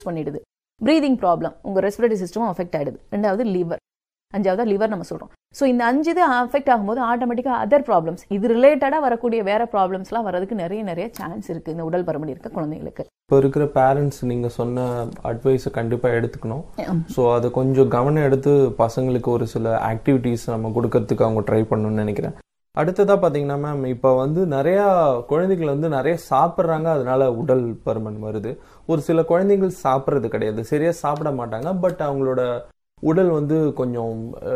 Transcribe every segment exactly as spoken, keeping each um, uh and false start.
பண்ணிடுது. Breathing problem, உங்கள் respiratory சிஸ்டமும் affect ஆகிடுது. ரெண்டாவது லிவர், அஞ்சாவது லிவர் நம்ம சொல்கிறோம். ஸோ இந்த அஞ்சு இது அஃபெக்ட் ஆகும்போது ஆட்டோமேட்டிக்காக அதர் ப்ராப்ளம்ஸ், இது ரிலேட்டடாக வரக்கூடிய வேற ப்ராப்ளம்ஸ்லாம் வரதுக்கு நிறைய நிறைய சான்ஸ் இருக்குது இந்த உடல் பருமன் இருக்க குழந்தைங்களுக்கு. இப்போ இருக்கிற பேரண்ட்ஸ் நீங்கள் சொன்ன அட்வைஸை கண்டிப்பாக எடுத்துக்கணும். ஸோ அதை கொஞ்சம் கவனம் எடுத்து பசங்களுக்கு ஒரு சில ஆக்டிவிட்டீஸ் நம்ம கொடுக்கறதுக்கு அவங்க ட்ரை பண்ணணும்னு நினைக்கிறேன். அடுத்ததாக பார்த்தீங்கன்னா மேம், இப்போ வந்து நிறையா குழந்தைகள் வந்து நிறைய சாப்பிட்றாங்க, அதனால உடல் பருமன் வருது. ஒரு சில குழந்தைகள் சாப்பிட்றது கிடையாது, சரியாக சாப்பிட மாட்டாங்க, பட் அவங்களோட உடல் வந்து கொஞ்சம்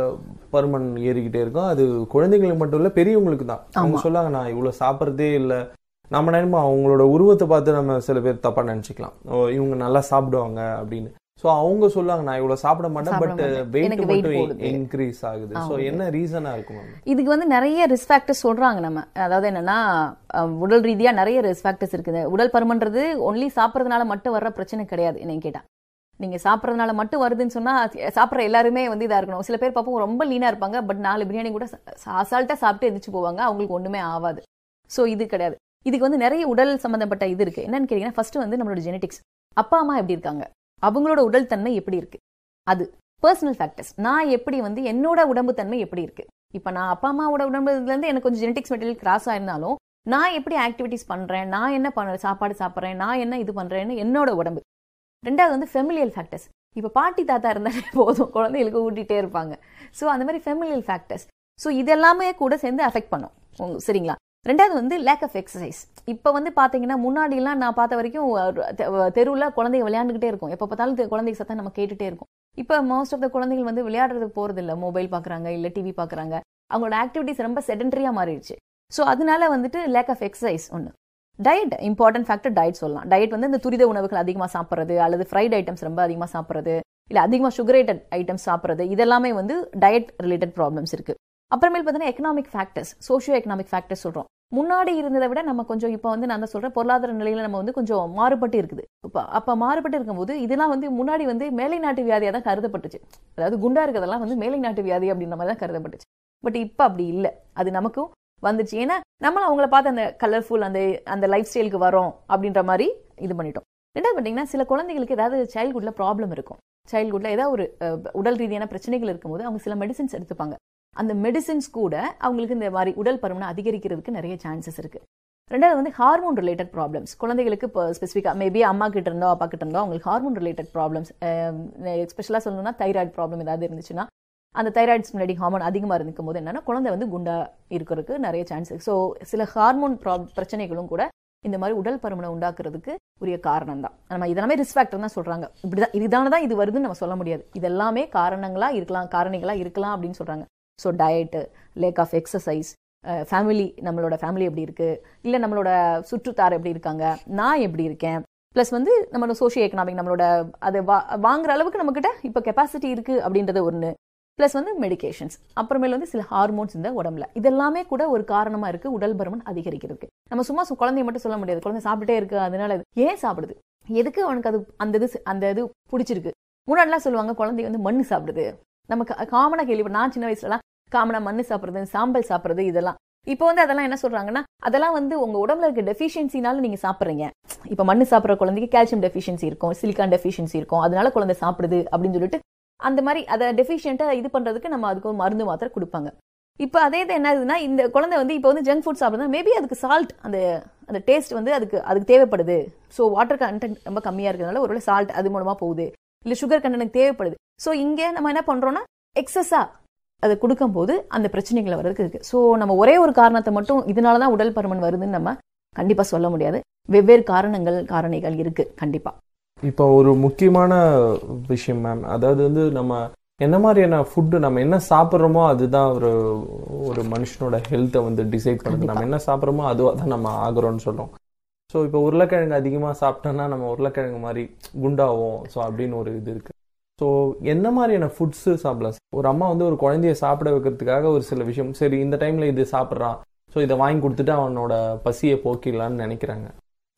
பருமன் ஏறிக்கிட்டே இருக்கும். அது குழந்தைங்களுக்கு மட்டும் இல்லை, பெரியவங்களுக்கு தான். அவங்க சொல்லாங்க, நான் இவ்வளோ சாப்பிட்றதே இல்லை. நம்ம நினைப்போம் அவங்களோட உருவத்தை பார்த்து நம்ம சில பேர் தப்பாக நினச்சிக்கலாம், இவங்க நல்லா சாப்பிடுவாங்க அப்படின்னு. ஸோ அவங்க சொல்லுவாங்க, நான் இவ்வளோ சாப்பிட மாட்டேன், பட் வெயிட் மட்டும் இன்க்ரீஸ் ஆகுது. ஸோ என்ன ரீசனா இருக்கும்? இதுக்கு வந்து நிறைய ரிஸ்க் ஃபேக்டர்ஸ் சொல்றாங்க நம்ம. அதாவது என்னன்னா, உடல் ரீதியா நிறைய ரிஸ்க் ஃபேக்டர்ஸ் இருக்குது. உடல் பருமன்றது ஒன்லி சாப்பிட்றதுனால மட்டும் வர்ற பிரச்சனை கிடையாது. என்னன்னு கேட்டா, நீங்க சாப்பிட்றதுனால மட்டும் வருதுன்னு சொன்னா சாப்பிட்ற எல்லாருமே வந்து இதா இருக்கணும். சில பேர் பார்ப்போம் ரொம்ப லீனா இருப்பாங்க, பட் நாலு பிரியாணி கூட அசால்ட்டா சாப்பிட்டு எந்திரிச்சு போவாங்க, அவங்களுக்கு ஒண்ணுமே ஆகாது. ஸோ இது கிடையாது. இதுக்கு வந்து நிறைய உடல் சம்பந்தப்பட்ட இது இருக்கு. என்னன்னு கேட்டீங்கன்னா, ஃபர்ஸ்ட் வந்து நம்மளோட ஜெனடிக்ஸ், அப்பா அம்மா எப்படி இருக்காங்க, அவங்களோட உடல் தன்மை எப்படி இருக்கு, அது பர்சனல் ஃபேக்டர்ஸ். நான் எப்படி வந்து என்னோட உடம்பு தன்மை எப்படி இருக்கு, இப்ப நான் அப்பா அம்மாவோட உடம்புல இருந்து எனக்கு கொஞ்சம் ஜெனடிக்ஸ் மெட்டீரியல் கிராஸ் ஆயிருந்தாலும் நான் எப்படி ஆக்டிவிட்டிஸ் பண்றேன், நான் என்ன பண்ண சாப்பாடு சாப்பிட்றேன், நான் என்ன இது பண்றேன்னு என்னோட உடம்பு. ரெண்டாவது வந்து ஃபெமிலியல் ஃபேக்டர்ஸ். இப்போ பாட்டி தாத்தா இருந்தாலே போதும், குழந்தைகளுக்கு ஊட்டிகிட்டே இருப்பாங்க. ஸோ அந்த மாதிரி ஃபெமிலியல் ஃபேக்டர்ஸ். ஸோ இதெல்லாமே கூட சேர்ந்து அஃபெக்ட் பண்ணும், சரிங்களா. ரெண்டாவது வந்து லேக் ஆஃப் எக்ஸசைஸ். இப்போ வந்து பார்த்தீங்கன்னா, முன்னாடிலாம் நான் பார்த்த வரைக்கும் தெருவில் குழந்தைங்க விளையாண்டுக்கிட்டே இருக்கும், எப்போ பார்த்தாலும் குழந்தைங்க சத்தம் நம்ம கேட்டுகிட்டே இருக்கும். இப்போ மோஸ்ட் ஆஃப் த குழந்தைகள் வந்து விளையாடுறதுக்கு போகிறது இல்லை, மொபைல் பார்க்குறாங்க, இல்லை டிவி பார்க்குறாங்க. அவங்களோட ஆக்டிவிட்டிஸ் ரொம்ப செடென்டரியாக மாறிடுச்சு. ஸோ அதனால வந்துட்டு லேக் ஆஃப் எக்ஸசைஸ் ஒன்று. டயட், இம்பார்ட்டன்ட் ஃபேக்டர் டயட் சொல்லலாம். டயட் வந்து இந்த துரித உணவுகள் அதிகமாக சாப்பிட்றது, அல்லது ஃப்ரைட் ஐட்டம்ஸ் ரொம்ப அதிகமாக சாப்பிட்றது, இல்லை அதிகமாக சுகரேட்டட் ஐட்டம்ஸ் சாப்பிட்றது, இதெல்லாமே வந்து டயட் ரிலேட்டட் ப்ராப்ளம்ஸ் இருக்கு. அப்புறமேல் பார்த்தீங்கன்னா economic factors, socio economic factors சொல்கிறோம். முன்னாடி இருந்ததை விட நம்ம கொஞ்சம் இப்போ வந்து நான் தான் சொல்கிறேன், பொருளாதார நிலையில் நம்ம வந்து கொஞ்சம் மாறுபட்டு இருக்குது. இப்போ அப்போ மாறுபட்டு இருக்கும்போது இதெல்லாம் வந்து முன்னாடி வந்து மேலை நாட்டு வியாதியாக தான் கருதப்பட்டுச்சு. அதாவது குண்டா இருக்கிறதெல்லாம் வந்து மேலை நாட்டு வியாதி அப்படின்ற மாதிரி தான் கருதப்பட்டுச்சு. பட் இப்போ அப்படி இல்லை, அது நமக்கும் வந்துச்சு. ஏன்னா நம்மளும் அவங்கள பார்த்து அந்த கலர்ஃபுல் அந்த அந்த லைஃப் ஸ்டைலுக்கு வரோம் அப்படின்ற மாதிரி இது பண்ணிட்டோம். ரெண்டாவது பார்த்தீங்கன்னா, சில குழந்தைகளுக்கு ஏதாவது சைல்ட்ஹுட்ல ப்ராப்ளம் இருக்கும், சைல்ட்ஹுட்ல ஏதாவது ஒரு உடல் ரீதியான பிரச்சனைகள் இருக்கும்போது அவங்க சில மெடிசின்ஸ் எடுத்துப்பாங்க. அந்த மெடிசின்ஸ் கூட அவங்களுக்கு இந்த மாதிரி உடல் பருமனை அதிகரிக்கிறதுக்கு நிறைய சான்சஸ் இருக்கு. ரெண்டாவது வந்து ஹார்மோன் ரிலேட்டட் ப்ராப்ளம்ஸ். குழந்தைகளுக்கு இப்போ ஸ்பெசிஃபிக்காக மேபி அம்மா கிட்ட இருந்தோ அப்பா கிட்ட இருந்தோ அவங்களுக்கு ஹார்மோன் ரிலேட்டட் ப்ராப்ளம்ஸ், எஸ்பெஷலாக சொல்லணும்னா தைராய்டு ப்ராப்ளம் ஏதாவது இருந்துச்சுன்னா, அந்த தைராய்டு ஸ்டிமுலேட்டிங் ஹார்மோன் அதிகமாக இருக்கும் போது என்னன்னா குழந்தை வந்து குண்டா இருக்கிறதுக்கு நிறைய சான்ஸ் இருக்கு. ஸோ சில ஹார்மோன் பிரச்சனைகளும் கூட இந்த மாதிரி உடல் பருமனை உண்டாக்குறதுக்கு உரிய காரணம் தான். நம்ம இதெல்லாமே ரிஸ்க் ஃபேக்டர் தான் சொல்றாங்க. இப்படிதான் இதுதானே தான் இது வருதுன்னு நம்ம சொல்ல முடியாது. இதெல்லாமே காரணங்களா இருக்கலாம், காரணிகளா இருக்கலாம் அப்படின்னு சொல்றாங்க. So diet, lack of exercise, family, நம்மளோட ஃபேமிலி எப்படி இருக்கு, இல்லை நம்மளோட சுற்றுத்தார் எப்படி இருக்காங்க, நான் எப்படி இருக்கேன், ப்ளஸ் வந்து நம்மளோட சோஷியோ எக்கனாமிக், நம்மளோட அதை வா வாங்குற அளவுக்கு நம்மக்கிட்ட இப்போ கெப்பாசிட்டி இருக்கு அப்படின்றது ஒன்று. ப்ளஸ் வந்து மெடிகேஷன்ஸ், அப்புறமேல வந்து சில ஹார்மோன்ஸ் இந்த உடம்புல, இதெல்லாமே கூட ஒரு காரணமா இருக்கு உடல் பருமன் அதிகரிக்கிறதுக்கு. நம்ம சும்மா குழந்தைய மட்டும் சொல்ல முடியாது, குழந்தை சாப்பிட்டே இருக்கு அதனால ஏன் சாப்பிடுது, எதுக்கு அவனுக்கு அது அந்த இது அந்த இது பிடிச்சிருக்கு. முன்னாடிலாம் சொல்லுவாங்க குழந்தை வந்து மண்ணு சாப்பிடுது, நமக்கு காமனா கேள்வி, நான் சின்ன வயசுலலாம் காமனா மண்ணு சாப்பிடுறது, சாம்பல் சாப்பிடுறது, இதெல்லாம். இப்போ வந்து அதெல்லாம் என்ன சொல்றாங்கன்னா, அதெல்லாம் வந்து உங்க உடம்புல இருக்க டெஃபிஷியன்சினால நீங்க சாப்பிடுறீங்க. இப்ப மண்ணு சாப்பிட்ற குழந்தைக்கு கால்சியம் டெஃபிஷியன்சி இருக்கும், சிலிக்கான் டெஃபிஷியன்சி இருக்கும், அதனால குழந்தை சாப்பிடுது அப்படின்னு சொல்லிட்டு அந்த மாதிரி அதை டெஃபிஷியன்ட்டா இது பண்றதுக்கு நம்ம அதுக்கு ஒரு மருந்து மாத்திரை கொடுப்பாங்க. இப்போ அதே இது என்ன ஆகுதுன்னா, இந்த குழந்தை வந்து இப்போ வந்து ஜங்க் ஃபுட் சாப்பிடுறது, மேபி அதுக்கு சால்ட், அந்த அந்த டேஸ்ட் வந்து அதுக்கு அதுக்கு தேவைப்படுது. ஸோ வாட்டர் கண்டென்ட் ரொம்ப கம்மியா இருக்கிறதுனால ஒருவேளை சால்ட் அது மூலமா போகுது, இல்லை சுகர் கண்டென்ட் தேவைப்படுது. ஸோ இங்கே நம்ம என்ன பண்றோம்னா, எக்ஸஸா அதை கொடுக்கும் போது அந்த பிரச்சனைகளை வர்றதுக்கு இருக்கு. ஸோ நம்ம ஒரே ஒரு காரணத்தை மட்டும் இதனாலதான் உடல் பருமன் வருதுன்னு நம்ம கண்டிப்பா சொல்ல முடியாது. வெவ்வேறு காரணங்கள் காரணிகள் இருக்கு கண்டிப்பா. இப்போ ஒரு முக்கியமான விஷயம் மேம், அதாவது வந்து நம்ம என்ன மாதிரியான ஃபுட்டு, நம்ம என்ன சாப்பிட்றோமோ அதுதான் ஒரு ஒரு மனுஷனோட ஹெல்த்தை வந்து டிசைட் பண்ணுது. நம்ம என்ன சாப்பிட்றோமோ அதுவாக தான் நம்ம ஆகிறோம்னு சொல்றோம். ஸோ இப்போ உருளைக்கிழங்கு அதிகமாக சாப்பிட்டோம்னா நம்ம உருளைக்கிழங்கு மாதிரி குண்டாகும், ஸோ அப்படின்னு ஒரு இது இருக்கு. ஸோ என்ன மாதிரியான ஃபுட்ஸு சாப்பிடலாம்? ஒரு அம்மா வந்து ஒரு குழந்தைய சாப்பிட வைக்கிறதுக்காக ஒரு சில விஷயம், சரி இந்த டைம்ல இது சாப்பிட்றான், ஸோ இதை வாங்கி கொடுத்துட்டு அவனோட பசியை போக்கிடலான்னு நினைக்கிறாங்க.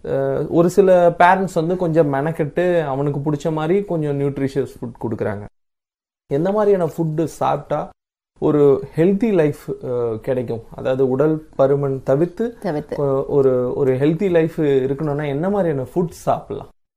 ஒரு சில பேரண்ட்ஸ் வந்து கொஞ்சம் மெனக்கெட்டு அவனுக்கு பிடிச்ச மாதிரி கொஞ்சம் நியூட்ரிஷியஸ் ஃபுட் கொடுக்குறாங்க. எந்த மாதிரியான ஃபுட்டு சாப்பிட்டா ஒரு ஹெல்த்தி லைஃப் கிடைக்கும், அதாவது உடல் பருமன் தவிர்த்து ஒரு ஒரு ஹெல்த்தி லைஃப் இருக்கணும்னா என்ன மாதிரியான ஃபுட் சாப்பிடலாம்?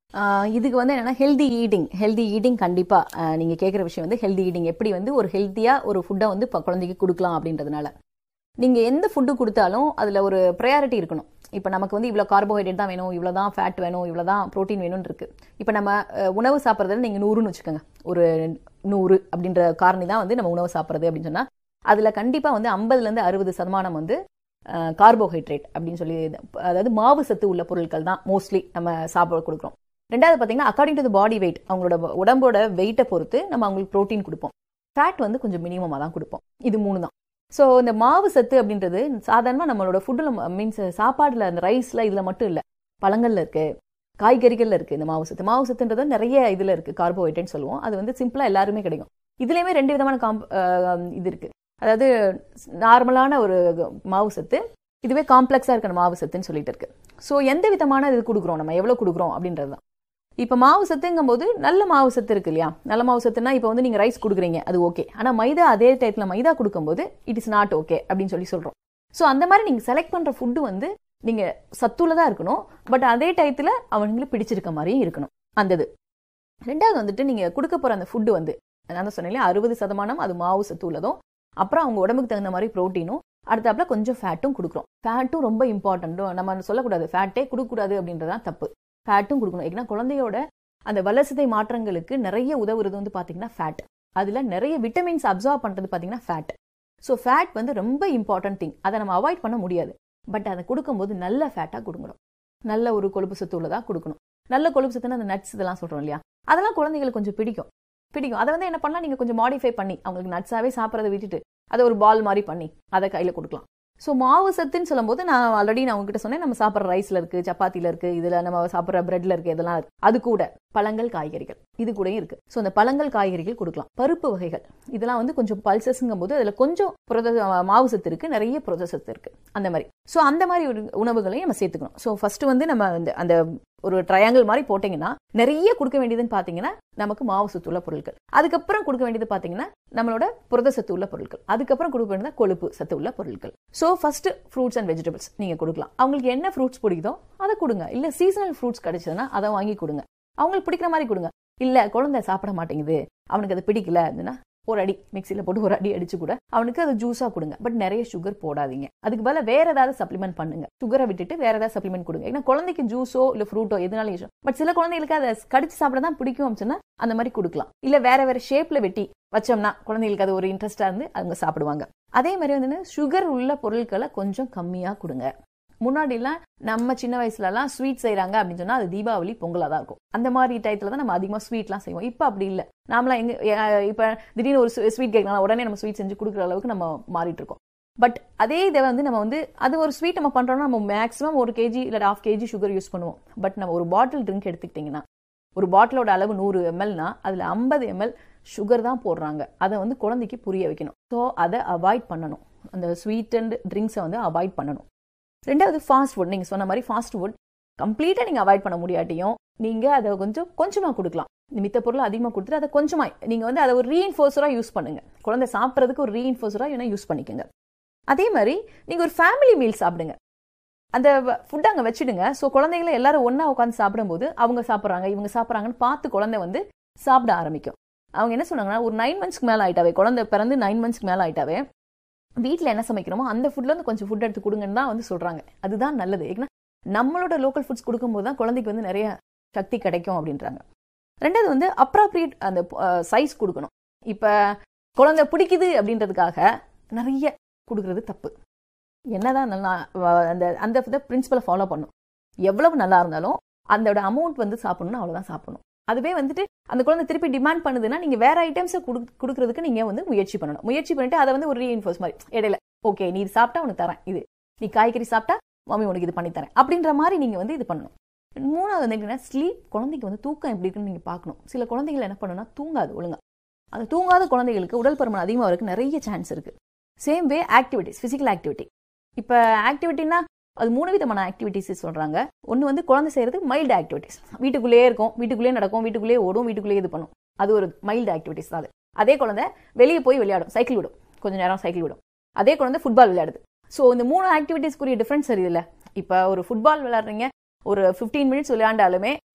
இதுக்கு வந்து என்னன்னா ஹெல்தி ஈட்டிங் ஹெல்தி ஈட்டிங் கண்டிப்பா நீங்க கேட்குற விஷயம் வந்து ஹெல்தி ஈட்டிங் எப்படி வந்து ஒரு ஹெல்த்தியா ஒரு ஃபுட்டை வந்து குழந்தைக்கு கொடுக்கலாம் அப்படின்றதுனால நீங்க எந்த ஃபுட்டு கொடுத்தாலும் அதுல ஒரு ப்ரையாரிட்டி இருக்கணும். இப்போ நமக்கு வந்து இவ்வளோ கார்போஹைட்ரேட் தான் வேணும், இவ்வளோ தான் ஃபேட் வேணும், இவ்வளோ தான் ப்ரோட்டீன் வேணும்னு இருக்கு. இப்போ நம்ம உணவு சாப்பிட்றதுல நீங்கள் நூறுன்னு வச்சுக்கோங்க, ஒரு நூறு அப்படின்ற காரணி தான் வந்து நம்ம உணவு சாப்பிட்றது அப்படின்னு சொன்னால் அதில் கண்டிப்பாக வந்து ஐம்பதுலேருந்து அறுபது சதமானம் வந்து கார்போஹைட்ரேட் அப்படின்னு சொல்லி, அதாவது மாவு சத்து உள்ள பொருட்கள் தான் மோஸ்ட்லி நம்ம சாப்பிட கொடுக்குறோம். ரெண்டாவது பார்த்தீங்கன்னா according to the body weight, அவங்களோட உடம்போட வெயிட்டை பொறுத்து நம்ம அவங்களுக்கு ப்ரோட்டீன் கொடுப்போம். ஃபேட் வந்து கொஞ்சம் மினிமமாக தான் கொடுப்போம். இது மூணு தான். ஸோ இந்த மாவு சத்து அப்படின்றது சாதாரணமாக நம்மளோட ஃபுட்டில் மீன்ஸ் சாப்பாடில் அந்த ரைஸில் இதில் மட்டும் இல்லை, பழங்கள்ல இருக்கு, காய்கறிகளில் இருக்குது இந்த மாவு சத்து. மாவு சத்துன்றது நிறைய இதில் இருக்குது, கார்போஹைட்ரேட்னு சொல்லுவோம். அது வந்து சிம்பிளாக எல்லாருமே கிடைக்கும். இதுலேயுமே ரெண்டு விதமான காம்ப் இது இருக்குது. அதாவது நார்மலான ஒரு மாவு சத்து, இதுவே காம்ப்ளெக்ஸாக இருக்கிற மாவு சத்துன்னு சொல்லிட்டு இருக்கு. ஸோ எந்த விதமான இது கொடுக்குறோம், நம்ம எவ்வளோ கொடுக்குறோம் அப்படின்றது தான். இப்போ மாவு சத்துங்கும் போது நல்ல மாவு சத்து இருக்கு இல்லையா, நல்ல மாவு சத்துனா இப்போ வந்து நீங்கள் ரைஸ் கொடுக்குறீங்க அது ஓகே, ஆனால் மைதா அதே டயத்தில் மைதா கொடுக்கும்போது இட் இஸ் நாட் ஓகே அப்படின்னு சொல்லி சொல்கிறோம். ஸோ அந்த மாதிரி நீங்கள் செலக்ட் பண்ணுற ஃபுட்டு வந்து நீங்கள் சத்துள்ளதாக இருக்கணும், பட் அதே டயத்தில் அவங்களுக்கு பிடிச்சிருக்க மாதிரியும் இருக்கணும் அந்த இது. ரெண்டாவது வந்துட்டு நீங்கள் கொடுக்க போகிற அந்த ஃபுட்டு வந்து நான் தான் சொன்னேன், அறுபது சதமானம் அது மாவு சத்து உள்ளதும், அப்புறம் அவங்க உடம்புக்கு தகுந்த மாதிரி ப்ரோட்டீனும், அடுத்தாப்புல கொஞ்சம் ஃபேட்டும் கொடுக்குறோம். ஃபேட்டும் ரொம்ப இம்பார்ட்டன்ட்டும், நம்ம சொல்லக்கூடாது ஃபேட்டே கொடுக்கக்கூடாது அப்படின்றதான் தப்பு. ஃபேட்டும் கொடுக்கணும். ஏன்னா குழந்தையோட அந்த வளர்சிதை மாற்றங்களுக்கு நிறைய உதவுறது வந்து பார்த்தீங்கன்னா ஃபேட். அதில் நிறைய விட்டமின்ஸ் அப்சார்ப் பண்ணுறது பார்த்தீங்கன்னா ஃபேட். ஸோ ஃபேட் வந்து ரொம்ப இம்பார்ட்டன்ட் திங், அதை நம்ம அவாய்ட் பண்ண முடியாது. பட் அதை கொடுக்கும்போது நல்ல ஃபேட்டாக கொடுக்கணும், நல்ல ஒரு கொழுப்பு சத்து உள்ளதாக கொடுக்கணும். நல்ல கொழுப்பு சத்துன்னு அந்த நட்ஸ் இதெல்லாம் சொல்கிறோம் இல்லையா, அதெல்லாம் குழந்தைங்களுக்கு கொஞ்சம் பிடிக்கும் பிடிக்கும் அதை வந்து என்ன பண்ணலாம், நீங்கள் கொஞ்சம் மாடிஃபை பண்ணி அவங்களுக்கு நட்ஸாகவே சாப்பிட்றதை விட்டுட்டு அதை ஒரு பால் மாதிரி பண்ணி அதை கையில் கொடுக்கலாம். ஸோ மாவு சத்துன்னு சொல்லும்போது நான் ஆல்ரெடி நான் உங்ககிட்ட சொன்னேன், நம்ம சாப்பிட்ற ரைஸில் இருக்குது, சப்பாத்தியில் இருக்குது, இதில் நம்ம சாப்பிட்ற பிரெட்ல இருக்குது, இதெல்லாம் இருக்குது. அது கூட பழங்கள் காய்கறிகள் இது கூடயும் இருக்குது. ஸோ அந்த பழங்கள் காய்கறிகள் கொடுக்கலாம். பருப்பு வகைகள் இதெல்லாம் வந்து கொஞ்சம் பல்சஸ்ங்கும் போது அதில் கொஞ்சம் புரத மாவு சத்து இருக்குது, நிறைய புரத சத்து இருக்குது அந்த மாதிரி. ஸோ அந்த மாதிரி ஒரு உணவுகளையும் நம்ம சேர்த்துக்கணும். ஸோ ஃபர்ஸ்ட் வந்து நம்ம அந்த அந்த ஒரு ட்ரையாங்கிள் மாதிரி போட்டிங்கன்னா நிறைய கொடுக்க வேண்டியதுன்னு பார்த்தீங்கன்னா நமக்கு மாவு சத்து உள்ள பொருட்கள், அதுக்கப்புறம் கொடுக்க வேண்டியது பார்த்தீங்கன்னா நம்மளோட புரத சத்து உள்ள பொருட்கள், அதுக்கப்புறம் கொடுக்க வேண்டியது கொழுப்பு சத்து உள்ள பொருட்கள். So first fruits and vegetables நீங்க கொடுக்கலாம். அவங்களுக்கு என்ன ஃப்ரூட்ஸ் பிடிக்குதோ அதை கொடுங்க. இல்ல சீசனல் ஃப்ரூட்ஸ் கிடைச்சதுன்னா அதை வாங்கி கொடுங்க. அவங்களுக்கு பிடிக்கிற மாதிரி கொடுங்க. இல்ல குழந்தை சாப்பிட மாட்டேங்குது, அவனுக்கு அது பிடிக்கல அப்படின்னா ஒரு அடி மிக்சியில் போட்டு ஒரு அடி அடிச்சு கூட அவனுக்கு அது ஜூஸா கொடுங்க. பட் நிறைய சுகர் போடாதீங்க. அதுக்கு பதிலாக வேற ஏதாவது சப்ளிமெண்ட் பண்ணுங்க. சுகரை விட்டுட்டு வேற ஏதாவது சப்ளிமெண்ட் கொடுங்க. ஏன்னா குழந்தைக்கு ஜூஸோ இல்ல ஃப்ரூட்டோ எதுனாலும் யூஸ். பட் சில குழந்தைகளுக்கு அதை கடிச்சு சாப்பிட தான் பிடிக்கும் அப்படின்னா அந்த மாதிரி கொடுக்கலாம். இல்ல வேற வேற ஷேப்ல வெட்டி வச்சோம்னா குழந்தைகளுக்கு அது ஒரு இன்ட்ரெஸ்டா இருந்து அவங்க சாப்பிடுவாங்க. அதே மாதிரி வந்து சுகர் உள்ள பொருட்களை கொஞ்சம் கம்மியா கொடுங்க. முன்னாடி எல்லாம் நம்ம சின்ன வயசுல எல்லாம் ஸ்வீட் செய்யறாங்க அப்படின்னு சொன்னா அது தீபாவளி பொங்கலா தான் இருக்கும். அந்த மாதிரி டயத்துல தான் நம்ம அதிகமா ஸ்வீட் எல்லாம் செய்வோம். இப்ப அப்படி இல்ல. நாமலாம் எங்க இப்ப திடீர்னு ஒரு ஸ்வீட் கேட்கலாம், உடனே நம்ம ஸ்வீட் செஞ்சு கொடுக்குற அளவுக்கு நம்ம மாறிட்டு இருக்கோம். பட் அதே இதை வந்து நம்ம வந்து அது ஒரு ஸ்வீட் நம்ம பண்றோம்னா நம்ம மேக்ஸிமம் ஒரு கேஜி இல்ல ஹாஃப் கேஜி சுகர் யூஸ் பண்ணுவோம். பட் நம்ம ஒரு பாட்டில் ட்ரிங்க் எடுத்துக்கிட்டீங்கன்னா ஒரு பாட்டிலோட அளவு நூறு எம்எல்னா அதுல ஐம்பது எம்எல் சுகர் தான் போடுறாங்க. அதை வந்து குழந்தைக்கு புரிய வைக்கணும். ஸோ அதை அவாய்ட் பண்ணணும். அந்த ஸ்வீட் அண்ட் ட்ரிங்க்ஸை வந்து அவாய்ட் பண்ணணும். ரெண்டாவது ஃபாஸ்ட் ஃபுட். நீங்க சொன்ன மாதிரி ஃபாஸ்ட் ஃபுட் கம்ப்ளீட்டா நீங்க அவாய்ட் பண்ண முடியாட்டியும் நீங்க அதை கொஞ்சம் கொஞ்சமா கொடுக்கலாம். மித்த பொருள் அதிகமாக கொடுத்துட்டு அதை கொஞ்சமா நீங்க வந்து அதை ஒரு ரீஇன்ஃபோர்ஸரா யூஸ் பண்ணுங்க. குழந்தை சாப்பிட்றதுக்கு ஒரு ரீஇன்ஃபோர்ஸரா யூஸ் பண்ணிக்கோங்க. அதே மாதிரி நீங்க ஒரு ஃபேமிலி மீல் சாப்பிடுங்க. அந்த ஃபுட் அங்கே வச்சுடுங்க. ஸோ குழந்தைகளை எல்லாரும் ஒன்னா உட்காந்து சாப்பிடும்போது அவங்க சாப்பிட்றாங்க இவங்க சாப்பிட்றாங்கன்னு பார்த்து குழந்தை வந்து சாப்பிட ஆரம்பிக்கும். அவங்க என்ன சொன்னாங்கன்னா ஒரு நைன் மந்த்ஸ்க்கு மேலே ஆயிட்டாவே, குழந்தை பிறந்து நைன் மந்த்ஸ்க்கு மேலே ஆயிட்டாவே வீட்டில் என்ன சமைக்கிறோமோ அந்த ஃபுட்ல இருந்து கொஞ்சம் ஃபுட் எடுத்து கொடுங்கன்னு தான் வந்து சொல்றாங்க. அதுதான் நல்லது. ஏன்னா நம்மளோட லோக்கல் ஃபுட்ஸ் கொடுக்கும்போது தான் குழந்தைக்கு வந்து நிறைய சக்தி கிடைக்கும் அப்படின்றாங்க. ரெண்டாவது வந்து அப்ராப்ரியேட் அந்த சைஸ் கொடுக்கணும். இப்ப குழந்தை பிடிக்குது அப்படின்றதுக்காக நிறைய கொடுக்கறது தப்பு. என்னதான் நல்லா அந்த அந்த பிரின்சிபலை ஃபாலோ பண்ணும். எவ்வளவு நல்லா இருந்தாலும் அதோட அமௌண்ட் வந்து சாப்பிடணும், அவ்வளவுதான் சாப்பிடணும். அதுவே வந்துட்டு அந்த குழந்தை திருப்பி டிமாண்ட் பண்ணுதுன்னா நீங்க வேற ஐட்டம்ஸை கொடுக்கறதுக்கு நீங்க வந்து முயற்சி பண்ணணும். முயற்சி பண்ணிட்டு அதை வந்து ஒரு ரீஇன்ஃபோர்ஸ் மாதிரி இடையில ஓகே நீ இது சாப்பிட்டா உனக்கு தரேன், இது நீ காய்கறி சாப்பிட்டா மம்மி உனக்கு இது பண்ணி தரேன் அப்படின்ற மாதிரி நீங்க வந்து இது பண்ணணும். மூணாவது வந்து ஸ்லீப். குழந்தைக்கு வந்து தூக்கம் எப்படி இருக்குன்னு நீங்க பார்க்கணும். சில குழந்தைகள் என்ன பண்ணணும்னா தூங்காது ஒழுங்கா. அந்த தூங்காத குழந்தைகளுக்கு உடல் பருமன் அதிகமாக இருக்கு நிறைய சான்ஸ் இருக்கு. Same way activities, physical activity. இப்ப ஆக்டிவிட்டினா அது மூணு விதமான ஆக்டிவிட்டிஸ் சொல்றாங்க. ஒன்று வந்து குழந்தை செய்யறது மைல்டு ஆக்டிவிட்டிஸ். வீட்டுக்குள்ளேயே இருக்கும், வீட்டுக்குள்ளேயே நடக்கும், வீட்டுக்குள்ளேயே ஓடும், வீட்டுக்குள்ளேயே இது பண்ணும். அது ஒரு மைல்டு ஆக்டிவிட்டிஸ் தான். அதே குழந்தை வெளியே போய் விளையாடும், சைக்கிள் விடும், கொஞ்ச நேரம் சைக்கிள் விடும். அதே குழந்தை ஃபுட்பால் விளையாடுது. ஸோ இந்த மூணு ஆக்டிவிட்டிஸ்க்குரிய டிஃபரன்ஸ் தெரியுதுல்ல. இப்போ ஒரு ஃபுட்பால் விளையாடுறீங்க, ஒரு ஃபிஃப்டீன் மினிட்ஸ் விளையாண்டாலுமே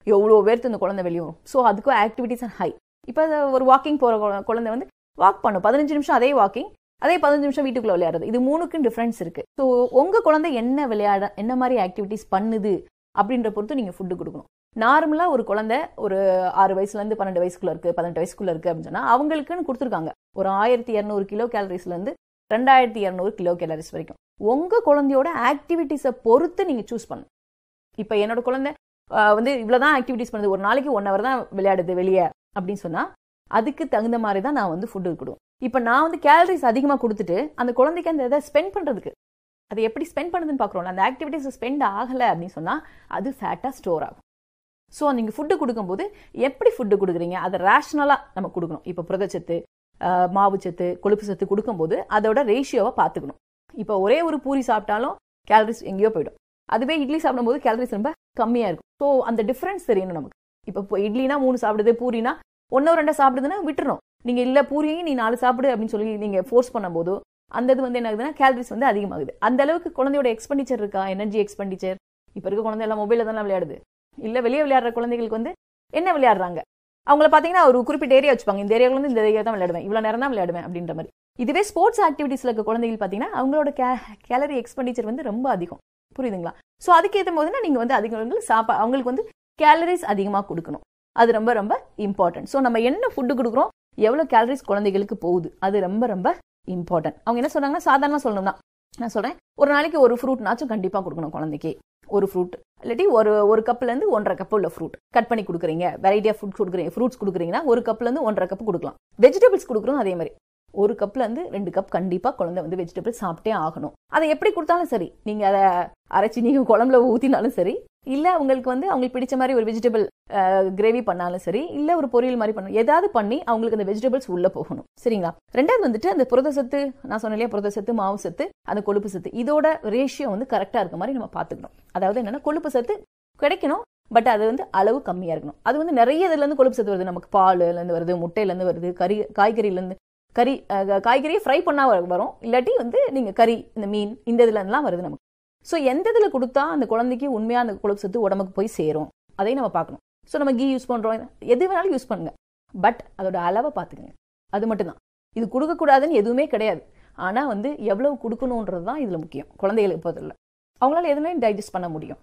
எவ்வளோ பேர்த்து இந்த குழந்தை வெளியே வரும். ஸோ அதுக்கும் ஆக்டிவிட்டிஸ் ஹை. இப்போ ஒரு வாக்கிங் போகிற குழந்தை வந்து வாக் பண்ணும் பதினஞ்சு நிமிஷம், அதே வாக்கிங் அதே பதினஞ்சு நிமிஷம் வீட்டுக்குள்ள விளையாடுறது. இது மூணுக்கும் டிஃபரன்ஸ் இருக்கு. ஸோ உங்க குழந்தை என்ன விளையாட என்ன மாதிரி ஆக்டிவிட்டிஸ் பண்ணுது அப்படின்ற பொறுத்து நீங்க ஃபுட்டு கொடுக்கணும். நார்மலா ஒரு குழந்தை ஒரு ஆறு வயசுல இருந்து பன்னெண்டு வயசுக்குள்ள இருக்கு, பதினெட்டு வயசுக்குள்ள இருக்கு அப்படின்னு சொன்னா அவங்களுக்குன்னு கொடுத்துருக்காங்க ஒரு ஆயிரத்தி இரநூறு கிலோ கேலரிஸ்ல இருந்து ரெண்டாயிரத்தி இரநூறு கிலோ கேலரிஸ் வரைக்கும். உங்க குழந்தையோட ஆக்டிவிட்டிஸை பொறுத்து நீங்க சூஸ் பண்ணணும். இப்ப என்னோட குழந்தை வந்து இவ்வளவுதான் ஆக்டிவிட்டிஸ் பண்ணுது, ஒரு நாளைக்கு ஒன் ஹவர் தான் விளையாடுது வெளியே அப்படின்னு சொன்னா அதுக்கு தகுந்த மாதிரி தான் நான் வந்து ஃபுட்டு கொடுக்கும். இப்ப நான் வந்து கேலரிஸ் அதிகமா கொடுத்துட்டு அந்த குழந்தைக்கு அந்த இதை ஸ்பெண்ட் பண்றதுக்கு அது எப்படி ஸ்பெண்ட் பண்ணுதுன்னு பாக்குறோம். அந்த ஆக்டிவிட்டிஸ் ஸ்பெண்ட் ஆகல அப்படின்னு சொன்னா அது ஃபேட்டா ஸ்டோர் ஆகும். ஸோ நீங்க ஃபுட்டு கொடுக்கும்போது எப்படி ஃபுட்டு கொடுக்குறீங்க அதை ரேஷனலா நம்ம கொடுக்கணும். இப்போ புரதச்சத்து, மாவு சத்து, கொழுப்பு சத்து கொடுக்கும்போது அதோட ரேஷியோவை பார்த்துக்கணும். இப்போ ஒரே ஒரு பூரி சாப்பிட்டாலும் கேலரிஸ் எங்கேயோ போயிடும். அதுவே இட்லி சாப்பிடும்போது கேலரிஸ் ரொம்ப கம்மியா இருக்கும். ஸோ அந்த டிஃபரன்ஸ் தெரியணும் நமக்கு. இப்போ இட்லினா மூணு சாப்பிடுது, பூரினா ஒன்னோ ரெண்டோ சாப்பிடுதுன்னா விட்டுறணும். நீங்க இல்ல பூரியையும் நீ நாலு சாப்பிடு அப்படின்னு சொல்லி நீங்க ஃபோர்ஸ் பண்ணும் போது அந்த இது வந்து என்ன ஆகுதுன்னா கேலரிஸ் வந்து அதிகமாகுது. அந்த அளவுக்கு குழந்தையோட எக்ஸ்பெண்டிச்சர் இருக்கா, எனர்ஜி எக்ஸ்பெண்டிச்சர். இப்ப இருக்க குழந்தை எல்லாம் மொபைல தானே விளையாடுது. இல்ல வெளியே விளையாடுற குழந்தைகளுக்கு வந்து என்ன விளையாடுறாங்க, அவங்கள பாத்தீங்கன்னா ஒரு குறிப்பிட்ட ஏரியா வச்சுப்பாங்க, இந்த ஏரியாவில் வந்து இந்த ஏரியா தான் விளையாடுவேன், இவ்வளவு நேரம் தான் விளையாடுவேன் அப்படின்ற மாதிரி. இதுவே ஸ்போர்ட்ஸ் ஆக்டிவிட்டிஸ்ல இருக்க குழந்தைகள் பாத்தீங்கன்னா அவங்களோட கேலரி எக்ஸ்பெண்டிச்சர் வந்து ரொம்ப அதிகம். புரியுதுங்களா? சோ அதுக்கு ஏற்ற போதுன்னா நீங்க வந்து அதிக சாப்பா அவங்களுக்கு வந்து கேலரிஸ் அதிகமா கொடுக்கணும். அது ரொம்ப ரொம்ப இம்பார்ட்டன்ட். ஸோ நம்ம என்ன ஃபுட்டு கொடுக்குறோம், எவ்வளவு கேலரிஸ் குழந்தைகளுக்கு போகுது, அது ரொம்ப ரொம்ப இம்பார்ட்டன்ட். அவங்க என்ன சொல்றாங்கன்னா சாதாரணமா சொல்லணும் தான் நான் சொல்றேன். ஒரு நாளைக்கு ஒரு ஃப்ரூட்னாச்சும் கண்டிப்பா கொடுக்கணும் குழந்தைக்கு. ஒரு ஃப்ரூட் இல்லாட்டி ஒரு ஒரு கப்ல இருந்து ஒன்றரை கப் உள்ள ஃப்ரூட் கட் பண்ணி கொடுக்குறீங்க. வெரைட்டி ஆஃப் ஃபுட் கொடுக்குறீங்க, ஃப்ரூட்ஸ் கொடுக்குறீங்கன்னா ஒரு கப்ல இருந்து ஒன்றரை கப் கொடுக்கலாம். வெஜிடபிள்ஸ் கொடுக்குறோம் அதே மாதிரி ஒரு கப்ல இருந்து ரெண்டு கப் கண்டிப்பா குழந்தை வந்து வெஜிடபிள்ஸ் சாப்பிட்டே ஆகணும். அதை எப்படி கொடுத்தாலும் சரி, நீங்க அதை அரைச்சி நீங்க குழம்புல ஊத்தினாலும் சரி, இல்ல உங்களுக்கு வந்து அவங்களுக்கு பிடிச்ச மாதிரி ஒரு வெஜிடபிள் கிரேவி பண்ணாலும் சரி, இல்ல ஒரு பொரியல் மாதிரி பண்ணணும், ஏதாவது பண்ணி அவங்களுக்கு அந்த வெஜிடபிள்ஸ் உள்ள போகணும். சரிங்களா? ரெண்டாவது வந்துட்டு அந்த புரதசத்து, நான் சொன்னேன் இல்லையா, புரதசத்து, மாவு சத்து, அந்த கொழுப்பு சத்து, இதோட ரேஷியோ வந்து கரெக்டா இருக்க மாதிரி நம்ம பாத்துக்கணும். அதாவது என்னன்னா கொழுப்பு சத்து கிடைக்கணும், பட் அது வந்து அளவு கம்மியா இருக்கணும். அது வந்து நிறைய இதுல இருந்து கொழுப்பு சத்து வருது, நமக்கு பால்ல இருந்து வருது, முட்டையில இருந்து வருது, கறி காய்கறில இருந்து கறி காய்கறியை ஃப்ரை பண்ணா வரும், இல்லாட்டி வந்து நீங்க கறி இந்த மீன் இந்த இதுல இருந்துலாம் வருது நமக்கு. ஸோ எந்த இதில் கொடுத்தா அந்த குழந்தைக்கு உண்மையா அந்த கொழுப்பு சத்து உடம்புக்கு போய் சேரும் அதையும் நம்ம பார்க்கணும். ஸோ நம்ம கீ யூஸ் பண்றோம், எது வேணாலும் யூஸ் பண்ணுங்க, பட் அதோட அளவை பார்த்துக்கங்க. அது மட்டும்தான். இது கொடுக்கக்கூடாதுன்னு எதுவுமே கிடையாது. ஆனா வந்து எவ்வளவு கொடுக்கணுன்றது தான் இதுல முக்கியம். குழந்தைகளுக்கு போதில்லை, அவங்களால எதுவுமே டைஜஸ்ட் பண்ண முடியும்.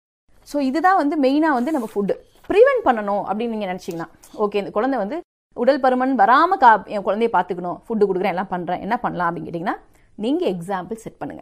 ஸோ இதுதான் வந்து மெயினா வந்து நம்ம ஃபுட்டு ப்ரிவென்ட் பண்ணணும் அப்படின்னு நீங்க நினைச்சீங்கன்னா, ஓகே இந்த குழந்தை வந்து உடல் பருமன் வராம கா என் குழந்தைய பார்த்துக்கணும், ஃபுட்டு கொடுக்குறேன், எல்லாம் பண்றேன், என்ன பண்ணலாம் அப்படின்னு கேட்டீங்கன்னா, நீங்க எக்ஸாம்பிள் செட் பண்ணுங்க.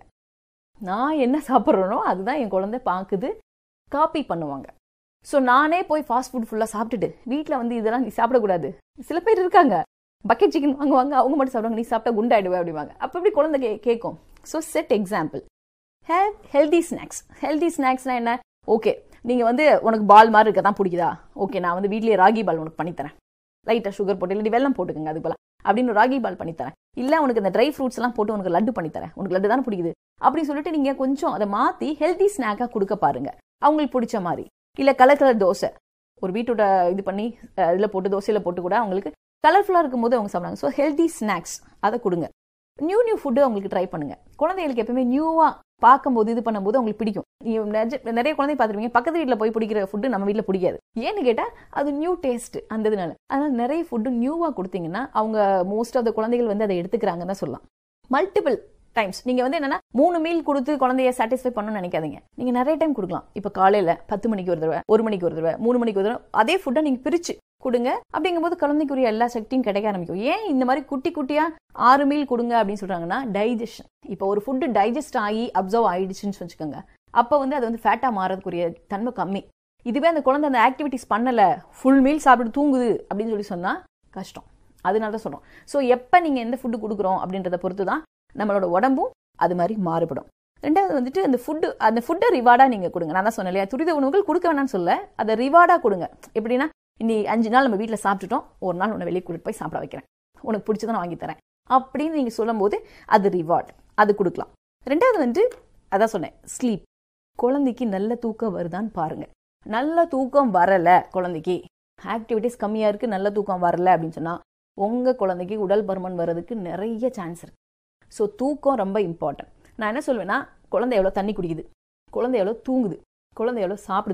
நான் என்ன சாப்பிட்றேனோ அதுதான் என் குழந்தை பார்க்குது, காப்பி பண்ணுவாங்க. ஸோ நானே போய் ஃபாஸ்ட் ஃபுட் ஃபுல்லாக சாப்பிட்டுட்டு வீட்டில் வந்து இதெல்லாம் நீ சாப்பிடக்கூடாது. சில பேர் இருக்காங்க பக்கெட் சிக்கன் வாங்குவாங்க, அவங்க மட்டும் சாப்பிடுவாங்க, நீ சாப்பிட்டா குண்டாயிடுவே அப்படிவாங்க. அப்போ எப்படி குழந்தை கே கேட்கும். So set example. Have healthy snacks. Healthy ஸ்நாக்ஸ்னா என்ன? ஓகே நீங்க வந்து உனக்கு பால் மாதிரி இருக்க தான் பிடிக்குதா, ஓகே நான் வந்து வீட்லயே ராகி பால் உனக்கு பண்ணித்தரேன், லைட்டா சுகர் போட்டு இல்லாட்டி வெல்லம் போட்டுக்கங்க அதுக்கு போல அப்படின்னு ராகி பால் பண்ணித்தரேன், இல்ல உனக்கு இந்த ட்ரை ஃப்ரூட்ஸ் எல்லாம் போட்டு உனக்கு லட்டு பண்ணித்தரேன், உனக்கு லட்டு தானே பிடிக்குது அப்படின்னு சொல்லிட்டு நீங்க கொஞ்சம் அதை மாத்தி ஹெல்தி ஸ்நாக்கா கொடுக்க பாருங்க, அவங்களுக்கு பிடிச்ச மாதிரி. இல்ல கலர் கலர் தோசை ஒரு வீட்டோட இது பண்ணி இதுல போட்டு தோசையில போட்டு கூட அவங்களுக்கு கலர்ஃபுல்லா இருக்கும் போது அவங்க சாப்பிடுறாங்க. ஸோ ஹெல்தி ஸ்நாக்ஸ் அதை கொடுங்க. நியூ நியூ ஃபுட்டு அவங்களுக்கு ட்ரை பண்ணுங்க. குழந்தைகளுக்கு எப்பவுமே நியூவா பார்க்கும்போது இது பண்ணும்போது அவங்களுக்கு பிடிக்கும். நிறைய குழந்தை பார்த்துருவீங்க பக்கத்து வீட்டில் போய் பிடிக்கிற ஃபுட்டு நம்ம வீட்டில் பிடிக்காது. ஏன்னு கேட்டா அது நியூ டேஸ்ட் அந்த இதனால. அதனால நிறைய ஃபுட்டு நியூவா கொடுத்தீங்கன்னா அவங்க மோஸ்ட் ஆஃப் த குழந்தைகள் வந்து அதை எடுத்துக்கிறாங்கன்னு தான் சொல்லலாம். மல்டிபிள் டைம்ஸ் நீங்க வந்து என்னன்னா மூணு மீல் கொடுத்து குழந்தைய சாட்டிஸ்ஃபை பண்ணணும்னு நினைக்காதீங்க. நீங்க நிறைய டைம் கொடுக்கலாம். இப்ப காலையில பத்து மணிக்கு ஒரு தடவை, ஒரு மணிக்கு ஒரு தடவை, மூணு மணிக்கு ஒரு தடவை அதே ஃபுட்டை நீங்க பிரிச்சு கொடுங்க. அப்படிங்கும்போது குழந்தைக்குரிய எல்லா சக்தியும் கிடைக்க ஆரம்பிக்கும். ஏன் இந்த மாதிரி குட்டி குட்டியா ஆறு மீல் கொடுங்க அப்படின்னு சொல்றாங்கன்னா டைஜஷன். இப்போ ஒரு ஃபுட்டு டைஜஸ்ட் ஆகி அப்சர்வ் ஆயிடுச்சுன்னு வச்சுக்கோங்க, அப்ப வந்து அது வந்து ஃபேட்டா மாறதுக்குரிய தன்மை கம்மி. இதுவே அந்த குழந்தை அந்த ஆக்டிவிட்டிஸ் பண்ணல, ஃபுல் மீல் சாப்பிட்டு தூங்குது அப்படின்னு சொல்லி சொன்னா கஷ்டம். அதனால தான் சொல்றோம். ஸோ எப்ப நீங்க எந்த ஃபுட்டு கொடுக்குறோம் அப்படின்றத பொறுத்து தான் நம்மளோட உடம்பும் அது மாதிரி மாறுபடும். ரெண்டாவது வந்துட்டு அந்த ஃபுட்டு அந்த ஃபுட்டை ரிவார்டா நீங்க கொடுங்க. நான் தான் சொன்னேன் இல்லையா, துரித உணவுகள் கொடுக்க வேணாம்னு சொல்ல, அதை ரிவார்டா கொடுங்க. எப்படின்னா இன்னி அஞ்சு நாள் நம்ம வீட்டில் சாப்பிட்டுட்டோம், ஒரு நாள் உன்னை வெளியே கூட்டிட்டு போய் சாப்பிட வைக்கிறேன், உனக்கு பிடிச்சதான் வாங்கி தரேன் அப்படின்னு நீங்க சொல்லும் போது அது ரிவார்ட், அது கொடுக்கலாம். ரெண்டாவது வந்து அதான் சொன்னேன் ஸ்லீப். குழந்தைக்கு நல்ல தூக்கம் வருதான்னு பாருங்க. நல்ல தூக்கம் வரல, குழந்தைக்கு ஆக்டிவிட்டிஸ் கம்மியா இருக்கு, நல்ல தூக்கம் வரல அப்படின்னு சொன்னா உங்க குழந்தைக்கு உடல் பருமன் வர்றதுக்கு நிறைய சான்ஸ் இருக்கு. ஸோ தூக்கம் ரொம்ப இம்பார்ட்டன்ட். நான் என்ன சொல்வேன்னா குழந்தை எவ்வளோ தண்ணி குடிக்குது, குழந்தை எவ்வளோ தூங்குது, குழந்தை எவ்வளோ சாப்பிடுது,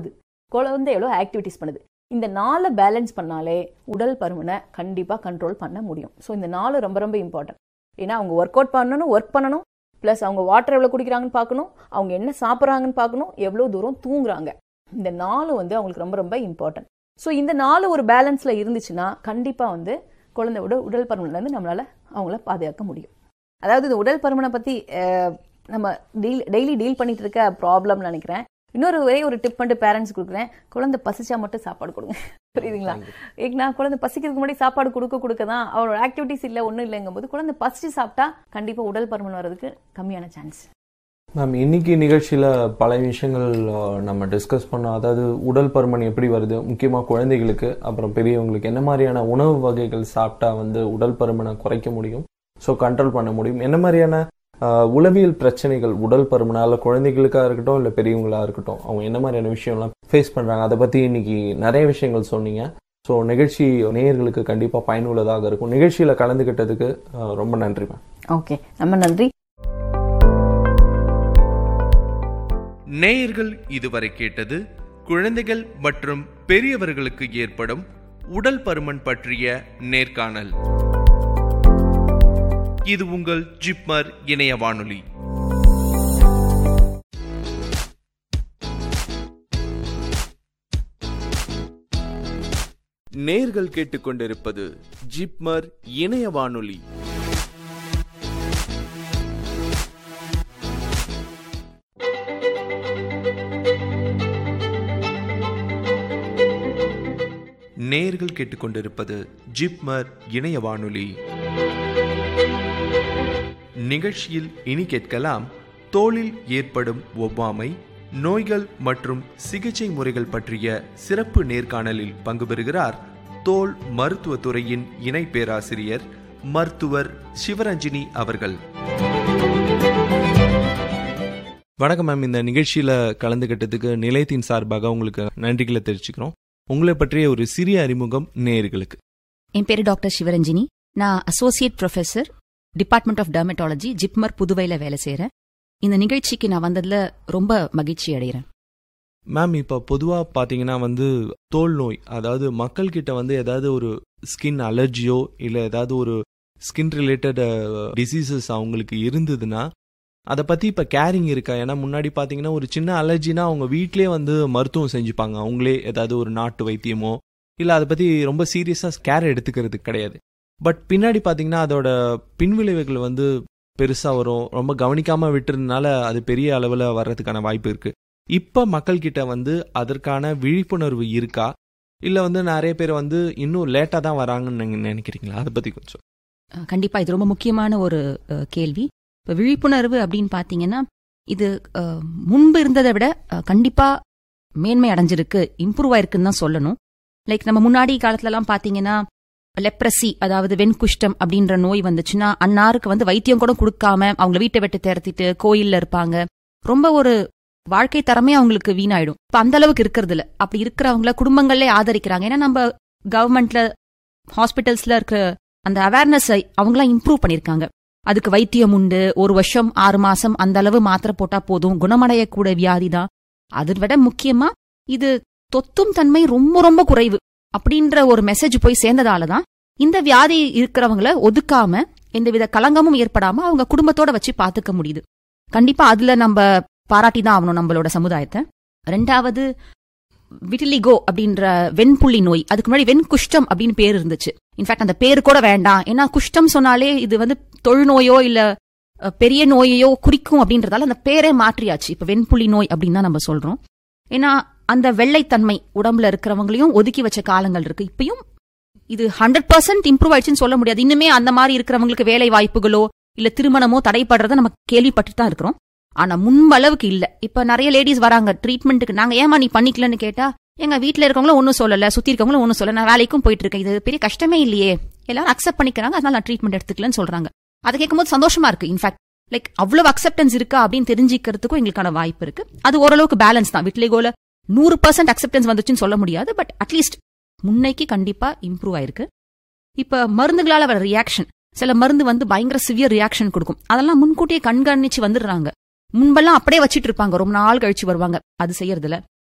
குழந்தை எவ்வளோ ஆக்டிவிட்டிஸ் பண்ணுது. இந்த நாலு பேலன்ஸ் பண்ணாலே உடல் பருமனை கண்டிப்பாக கண்ட்ரோல் பண்ண முடியும். ஸோ இந்த நாலு ரொம்ப ரொம்ப இம்பார்ட்டன்ட். ஏன்னா அவங்க ஒர்க் அவுட் பண்ணணும், ஒர்க் பண்ணணும், ப்ளஸ் அவங்க வாட்டர் எவ்வளோ குடிக்கிறாங்கன்னு பார்க்கணும், அவங்க என்ன சாப்பிட்றாங்கன்னு பார்க்கணும், எவ்வளோ தூரம் தூங்குறாங்க. இந்த நாலு வந்து அவங்களுக்கு ரொம்ப ரொம்ப இம்பார்ட்டன்ட். ஸோ இந்த நாலு ஒரு பேலன்ஸில் இருந்துச்சுன்னா கண்டிப்பாக வந்து குழந்தையோட உடல் பருமன்லேருந்து நம்மளால் அவங்கள பாதுகாக்க முடியும். அதாவது இந்த உடல் பருமனை பற்றி நம்ம டீல் டெய்லி டீல் பண்ணிட்டு இருக்க ப்ராப்ளம்னு நினைக்கிறேன். இன்னொரு ஒரே ஒரு டிப் பண்ணிட்டு பேரண்ட்ஸ் கொடுக்குறேன், குழந்தை பசிச்சா மட்டும் சாப்பாடு கொடுங்க. புரியுதுங்களா? ஏன்னா குழந்தை பசிக்கிறதுக்கு முன்னாடி சாப்பாடு கொடுக்க கொடுக்க தான் அவரோட ஆக்டிவிட்டிஸ் இல்லை ஒன்றும் இல்லைங்கும் போது குழந்தை பசிச்சு சாப்பிட்டா கண்டிப்பாக உடல் பருமன் வர்றதுக்கு கம்மியான சான்ஸ். மேம், இன்னைக்கு நிகழ்ச்சியில் பல விஷயங்கள் நம்ம டிஸ்கஸ் பண்ணோம். அதாவது உடல் பருமன் எப்படி வருது, முக்கியமாக குழந்தைகளுக்கு, அப்புறம் பெரியவங்களுக்கு என்ன மாதிரியான உணவு வகைகள் சாப்பிட்டா வந்து உடல் பருமனை குறைக்க முடியும், ஸோ கண்ட்ரோல் பண்ண முடியும், என்ன மாதிரியான உளவியல் பிரச்சனைகள் உடல் பருமனால குழந்தைகளுக்காக இருக்கட்டும் இல்லை பெரியவங்களா இருக்கட்டும் அவங்க என்ன மாதிரியான விஷயம்லாம் ஃபேஸ் பண்ணுறாங்க, அதை பற்றி இன்னைக்கு நிறைய விஷயங்கள் சொன்னீங்க. ஸோ நிகழ்ச்சி நேயர்களுக்கு கண்டிப்பாக பயனுள்ளதாக இருக்கும். நிகழ்ச்சியில் கலந்துக்கிட்டதுக்கு ரொம்ப நன்றி மேம். ஓகே, ரொம்ப நன்றி. நேயர்கள் இதுவரை கேட்டது குழந்தைகள் மற்றும் பெரியவர்களுக்கு ஏற்படும் உடல் பருமன் பற்றிய நேர்காணல். இது உங்கள் ஜிப்மர் இணைய வானொலி. நேர்கள் கேட்டுக்கொண்டிருப்பது ஜிப்மர் இணைய வானொலி. நேர்கள் கேட்டுக்கொண்டிருப்பது ஜிப்மர் இணைய வானொலி. நிகழ்ச்சியில் இனி கேட்கலாம் தோலில் ஏற்படும் ஒவ்வாமை, நோய்கள் மற்றும் சிகிச்சை முறைகள் பற்றிய சிறப்பு நேர்காணலில் பங்கு பெறுகிறார் தோல் மருத்துவத்துறையின் இணை பேராசிரியர் மருத்துவர் சிவரஞ்சினி அவர்கள். வணக்கம் மேம். இந்த நிகழ்ச்சியில கலந்துகிட்டதுக்கு நிலையத்தின் சார்பாக உங்களுக்கு நன்றிகளை தெரிவிச்சுக்கிறோம். உங்களை பற்றிய ஒரு சிறிய அறிமுகம் நேயர்களுக்கு. என் பேரு டாக்டர் சிவரஞ்சினி. நான் associate professor, department of dermatology, JIPMER புதுவையில் வேலை செய்கிறேன். இந்த நிகழ்ச்சிக்கு நான் வந்ததில் ரொம்ப மகிழ்ச்சி அடைகிறேன். மேம், இப்போ பொதுவாக பார்த்தீங்கன்னா வந்து தோல் நோய், அதாவது மக்கள்கிட்ட வந்து ஏதாவது ஒரு ஸ்கின் அலர்ஜியோ இல்லை ஏதாவது ஒரு ஸ்கின் ரிலேட்டட் டிசீசஸ் அவங்களுக்கு இருந்ததுன்னா அதை பற்றி இப்போ கேரிங் இருக்கா? ஏன்னா முன்னாடி பார்த்தீங்கன்னா ஒரு சின்ன அலர்ஜினா அவங்க வீட்டிலே வந்து மருத்துவம் செஞ்சுப்பாங்க, அவங்களே ஏதாவது ஒரு நாட்டு வைத்தியமோ இல்லை அதை பற்றி ரொம்ப சீரியஸாக கேர் எடுத்துக்கிறது கிடையாது. பட் பின்னாடி பார்த்தீங்கன்னா அதோட பின்விளைவுகள் வந்து பெருசாக வரும். ரொம்ப கவனிக்காமல் விட்டுறதுனால அது பெரிய அளவில் வர்றதுக்கான வாய்ப்பு இருக்குது. இப்போ மக்கள்கிட்ட வந்து அதற்கான விழிப்புணர்வு இருக்கா, இல்லை வந்து நிறைய பேர் வந்து இன்னும் லேட்டாக தான் வராங்கன்னு நீங்கள் நினைக்கிறீங்களா? அதை பற்றி கொஞ்சம். கண்டிப்பாக இது ரொம்ப முக்கியமான ஒரு கேள்வி. இப்போ விழிப்புணர்வு அப்படின்னு பார்த்தீங்கன்னா இது முன்பு இருந்ததை விட கண்டிப்பாக மேன்மை அடைஞ்சிருக்கு, இம்ப்ரூவ் ஆயிருக்குன்னு தான் சொல்லணும். லைக் நம்ம முன்னாடி காலத்துலலாம் பார்த்தீங்கன்னா லெப்ரசி, அதாவது வெண்குஷ்டம் அப்படின்ற நோய் வந்துச்சுன்னா அன்னாருக்கு வந்து வைத்தியம் கூட கொடுக்காம அவங்கள வீட்டை விட்டு திரத்திட்டு கோயில்ல இருப்பாங்க. ரொம்ப ஒரு வாழ்க்கை தரமே அவங்களுக்கு வீணாயிடும். இப்ப அந்த அளவுக்கு இருக்கிறது இல்ல. அப்படி இருக்கிறவங்கள குடும்பங்களே ஆதரிக்கிறாங்க. ஏன்னா நம்ம கவர்மெண்ட்ல ஹாஸ்பிட்டல்ஸ்ல இருக்க அந்த அவேர்னஸ் அவங்களாம் இம்ப்ரூவ் பண்ணிருக்காங்க. அதுக்கு வைத்தியம் உண்டு, ஒரு வருஷம் ஆறு மாசம் அந்த அளவு மாத்திரை போட்டா போதும், குணமடையக்கூட வியாதி தான். அதை விட முக்கியமா இது தொத்தும் தன்மை ரொம்ப ரொம்ப குறைவு அப்படின்ற ஒரு மெசேஜ் போய் சேர்ந்ததாலதான் இந்த வியாதி இருக்கிறவங்கள ஒதுக்காம எந்தவித கலங்கமும் ஏற்படாம அவங்க குடும்பத்தோட வச்சு பாத்துக்க முடியுது. கண்டிப்பா அதுல நம்ம பாராட்டி தான் ஆகணும் நம்மளோட சமுதாயத்தை. ரெண்டாவது விட்டிலிகோ அப்படின்ற வெண்புள்ளி நோய், அதுக்கு முன்னாடி வெண்குஷ்டம் அப்படின்னு பேர் இருந்துச்சு. இன்ஃபேக்ட் அந்த பேரு கூட வேண்டாம், ஏன்னா குஷ்டம் சொன்னாலே இது வந்து தொழுநோயோ இல்ல பெரிய நோயையோ குறிக்கும் அப்படின்றதால அந்த பேரே மாற்றியாச்சு. இப்ப வெண்புள்ளி நோய் அப்படின்னு தான் நம்ம சொல்றோம். ஏன்னா அந்த வெள்ளைத்தன்மை உடம்புல இருக்கிறவங்களையும் ஒதுக்கி வச்ச காலங்கள் இருக்கு. இப்பயும் இது ஹண்ட்ரட் பர்சன்ட் இம்ப்ரூவ் ஆயிடுச்சுன்னு சொல்ல முடியாது. இன்னுமே அந்த மாதிரி இருக்கிறவங்களுக்கு வேலை வாய்ப்புகளோ இல்ல திருமணமோ தடைப்படுறத நம்ம கேள்விப்பட்டு தான் இருக்கிறோம். ஆனா முன்பளவுக்கு இல்ல. இப்ப நிறைய லேடிஸ் வராங்க ட்ரீட்மெண்ட்டுக்கு, நாங்க ஏமா நீ பண்ணிக்கலன்னு கேட்டா எங்க வீட்டுல இருக்கவங்களும் ஒன்னும் சொல்லல, சுத்தி இருக்கவங்களும் ஒன்னும் சொல்ல, நான் வேலைக்கும் போயிட்டு இருக்கேன், இது பெரிய கஷ்டமே இல்லையே, எல்லாரும் அக்செப்ட் பண்ணிக்கிறாங்க, அதனால நான் ட்ரீட்மெண்ட் எடுத்துக்கலன்னு சொல்றாங்க. அதை கேட்கும்போது சந்தோஷமா இருக்கு. இன்ஃபேக்ட் லைக் அவ்வளவு அக்செப்டன்ஸ் இருக்கா அப்படின்னு தெரிஞ்சுக்கிறதுக்கும் எங்களுக்கான வாய்ப்பு இருக்கு. அது ஓரளவுக்கு பேலன்ஸ் தான். விட்லிகோல நூறு பர்சன்ட் அக்செப்டன்ஸ் வந்துச்சுன்னு சொல்ல முடியாது, பட் அட்லீஸ்ட் முன்னைக்கு கண்டிப்பா இம்ப்ரூவ் ஆயிருக்கு. இப்ப மருந்துகளால வர ரியாக்ஷன், சில மருந்து வந்து பயங்கர சிவியர் ரியாக்ஷன் கொடுக்கும், அதெல்லாம் முன்கூட்டியே கண்காணிச்சு வந்துடுறாங்க. முன்பெல்லாம் அப்படியே வச்சிட்டு இருப்பாங்க, ரொம்ப நாள் கழிச்சு வருவாங்க. அது செய்யறதுல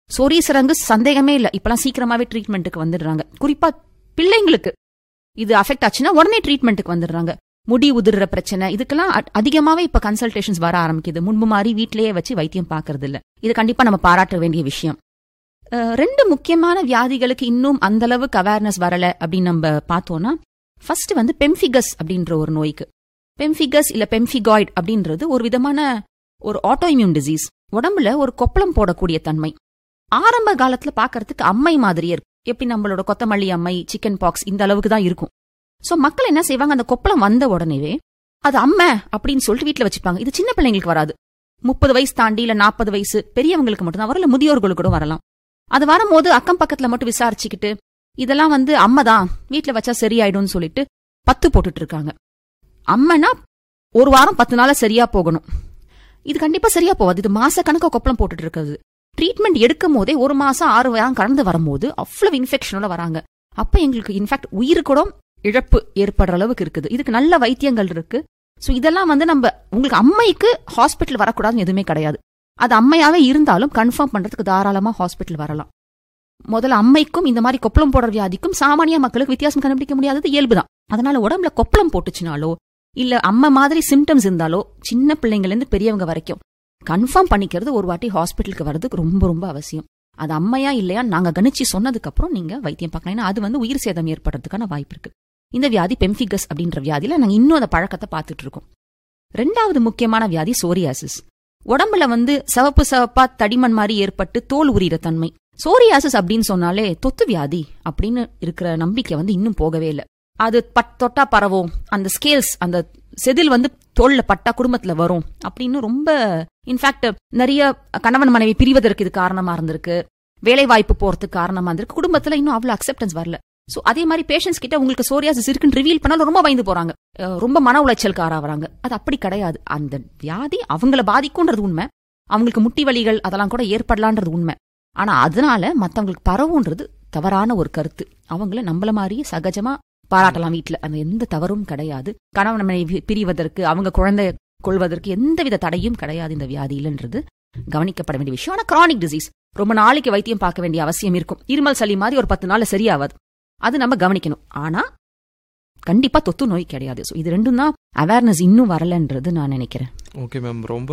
சொரீசரங்கு சந்தேகமே இல்ல, இப்பெல்லாம் சீக்கிரமாவே ட்ரீட்மெண்ட்டுக்கு வந்துடுறாங்க. குறிப்பா பிள்ளைங்களுக்கு இது அஃபெக்ட் ஆச்சுன்னா உடனே ட்ரீட்மெண்ட்டுக்கு வந்துடுறாங்க. முடி உதிர்ற பிரச்சனை இதுக்கெல்லாம் அதிகமாவே இப்ப கன்சல்டேஷன்ஸ் வர ஆரம்பிக்குது. முன்பு மாதிரி வீட்டிலேயே வச்சு வைத்தியம் பாக்குறது இல்ல. இது கண்டிப்பா நம்ம பாராட்ட வேண்டிய விஷயம். ரெண்டு முக்கியமான வியாதிகளுக்கு இன்னும் அந்த அளவுக்கு அவேர்னஸ் வரல அப்படின்னு நம்ம பார்த்தோம்னா, ஃபர்ஸ்ட் வந்து பெம்ஃபிகஸ் அப்படின்ற ஒரு நோய்க்கு. பெம்ஃபிகஸ் இல்ல பெம்ஃபிகாய்டு அப்படின்றது ஒரு விதமான ஒரு ஆட்டோ இம்யூன் டிசீஸ். உடம்புல ஒரு கொப்பளம் போடக்கூடிய தன்மை. ஆரம்ப காலத்துல பாக்கிறதுக்கு அம்மை மாதிரியே இருக்கும். எப்படி நம்மளோட கொத்தமல்லி அம்மை, சிக்கன் பாக்ஸ் இந்த அளவுக்கு தான் இருக்கும். சோ மக்கள் என்ன செய்வாங்க, அந்த கொப்பளம் வந்த உடனேவே அது அம்மை அப்படின்னு சொல்லிட்டு வீட்டுல வச்சுப்பாங்க. இது சின்ன பிள்ளைங்களுக்கு வராது. முப்பது வயசு தாண்டி இல்ல நாற்பது வயசு பெரியவங்களுக்கு மட்டும்தான் வரல, முதியோர்களுக்கு கூட வரலாம். அது வரும்போது அக்கம் பக்கத்துல மட்டும் விசாரிச்சுக்கிட்டு இதெல்லாம் வந்து அம்மைதான், வீட்டுல வச்சா சரியாயிடும்னு சொல்லிட்டு பத்து போட்டுட்டு இருக்காங்க. அம்மைனா ஒரு வாரம் பத்து நாள சரியா போகணும். இது கண்டிப்பா சரியா போகாது. இது மாச கணக்கா கொப்பளம் போட்டுட்டு இருக்கிறது. ட்ரீட்மெண்ட் எடுக்கும் போதே ஒரு மாசம் ஆறு வாரம் கடந்து வரும்போது அவ்வளவு இன்ஃபெக்ஷனோட வராங்க. அப்ப எங்களுக்கு இன்ஃபேக்ட் உயிர் கூட இழப்பு ஏற்படுற அளவுக்கு இருக்குது. இதுக்கு நல்ல வைத்தியங்கள் இருக்கு. சோ இதெல்லாம் வந்து நம்ம உங்களுக்கு அம்மைக்கு ஹாஸ்பிட்டல் வரக்கூடாதுன்னு எதுவுமே கிடையாது. அது அம்மையாவே இருந்தாலும் கன்ஃபார்ம் பண்றதுக்கு தாராளமா ஹாஸ்பிட்டல் வரலாம். முதல்ல அம்மைக்கும் இந்த மாதிரி கொப்பளம் போடுற வியாதிக்கும் சாமானிய மக்களுக்கு வித்தியாசம் கண்டுபிடிக்க முடியாதது இயல்புதான். அதனால உடம்புல கொப்பளம் போட்டுச்சுனாலோ இல்ல அம்மை மாதிரி சிம்டம்ஸ் இருந்தாலோ சின்ன பிள்ளைங்கள்ல இருந்து பெரியவங்க வரைக்கும் கன்ஃபார்ம் பண்ணிக்கிறது ஒரு வாட்டி ஹாஸ்பிட்டலுக்கு வர்றதுக்கு ரொம்ப ரொம்ப அவசியம். அது அம்மையா இல்லையா நாங்க கணிச்சு சொன்னதுக்கு அப்புறம் நீங்க வைத்தியம் பார்க்கலாம். ஏன்னா அது வந்து உயிர் சேதம் ஏற்படுறதுக்கான வாய்ப்பு இருக்கு. இந்த வியாதி பெம்ஃபிகஸ் அப்படின்ற வியாதியில நாங்க இன்னும் அந்த பழக்கத்தை பார்த்துட்டு இருக்கோம். ரெண்டாவது முக்கியமான வியாதி சோரியாசிஸ். உடம்புல வந்து சிவப்பு சிவப்பா தடிமண் மாதிரி ஏற்பட்டு தோல் உரிகிற தன்மை. சோரியாசிஸ் அப்படின்னு சொன்னாலே தொத்து வியாதி அப்படின்னு இருக்கிற நம்பிக்கை வந்து இன்னும் போகவே இல்லை. அது பட் தொட்டா பரவும், அந்த ஸ்கேல்ஸ் அந்த செதில் வந்து தோல்ல பட்டா குடும்பத்துல வரும் அப்படின்னு ரொம்ப இன்ஃபேக்ட் நிறைய கணவன் மனைவி பிரிவதற்கு இது காரணமா இருந்திருக்கு. வேலை வாய்ப்பு போறதுக்கு காரணமா இருந்திருக்கு. குடும்பத்துல இன்னும் அவ்வளவு அக்செப்டன்ஸ் வரல. சோ அதே மாதிரி பேஷன்ஸ் கிட்ட உங்களுக்கு சோரியாசிஸ் இருக்குன்னு ரிவீல் பண்ணாலும் ரொம்ப பயந்து போறாங்க, ரொம்ப மன உளைச்சலுக்கு ஆறாவறாங்க. அது அப்படி கிடையாது. அந்த வியாதி அவங்கள பாதிக்கும்ன்றது உண்மை. அவங்களுக்கு முட்டி வலிகள் அதெல்லாம் கூட ஏற்படலான்றது உண்மை. ஆனா அதனால மத்தவங்களுக்கு பரவுன்றது தவறான ஒரு கருத்து. அவங்கள நம்மள மாதிரியே சகஜமா பாராட்டலாம் வீட்டுல. அந்த எந்த தவறும் கிடையாது. கணவன் மனைவி பிரிவதற்கு அவங்க குழந்தை கொள்வதற்கு எந்தவித தடையும் கிடையாது இந்த வியாதியிலன்றது கவனிக்கப்பட வேண்டிய விஷயம். ஆனா கிரானிக் டிசீஸ் ரொம்ப நாளைக்கு வைத்தியம் பார்க்க வேண்டிய அவசியம் இருக்கும். இருமல் சளி மாதிரி ஒரு பத்து நாள்ல சரியாவாது. அது நம்ம கவனிக்கணும். ஆனா கண்டிப்பா தொத்து நோய் கிடையாது. இது ரெண்டும் தான் அவேர்னஸ் இன்னும் வரலன்றது நான் நினைக்கிறேன். ஓகே மேம், ரொம்ப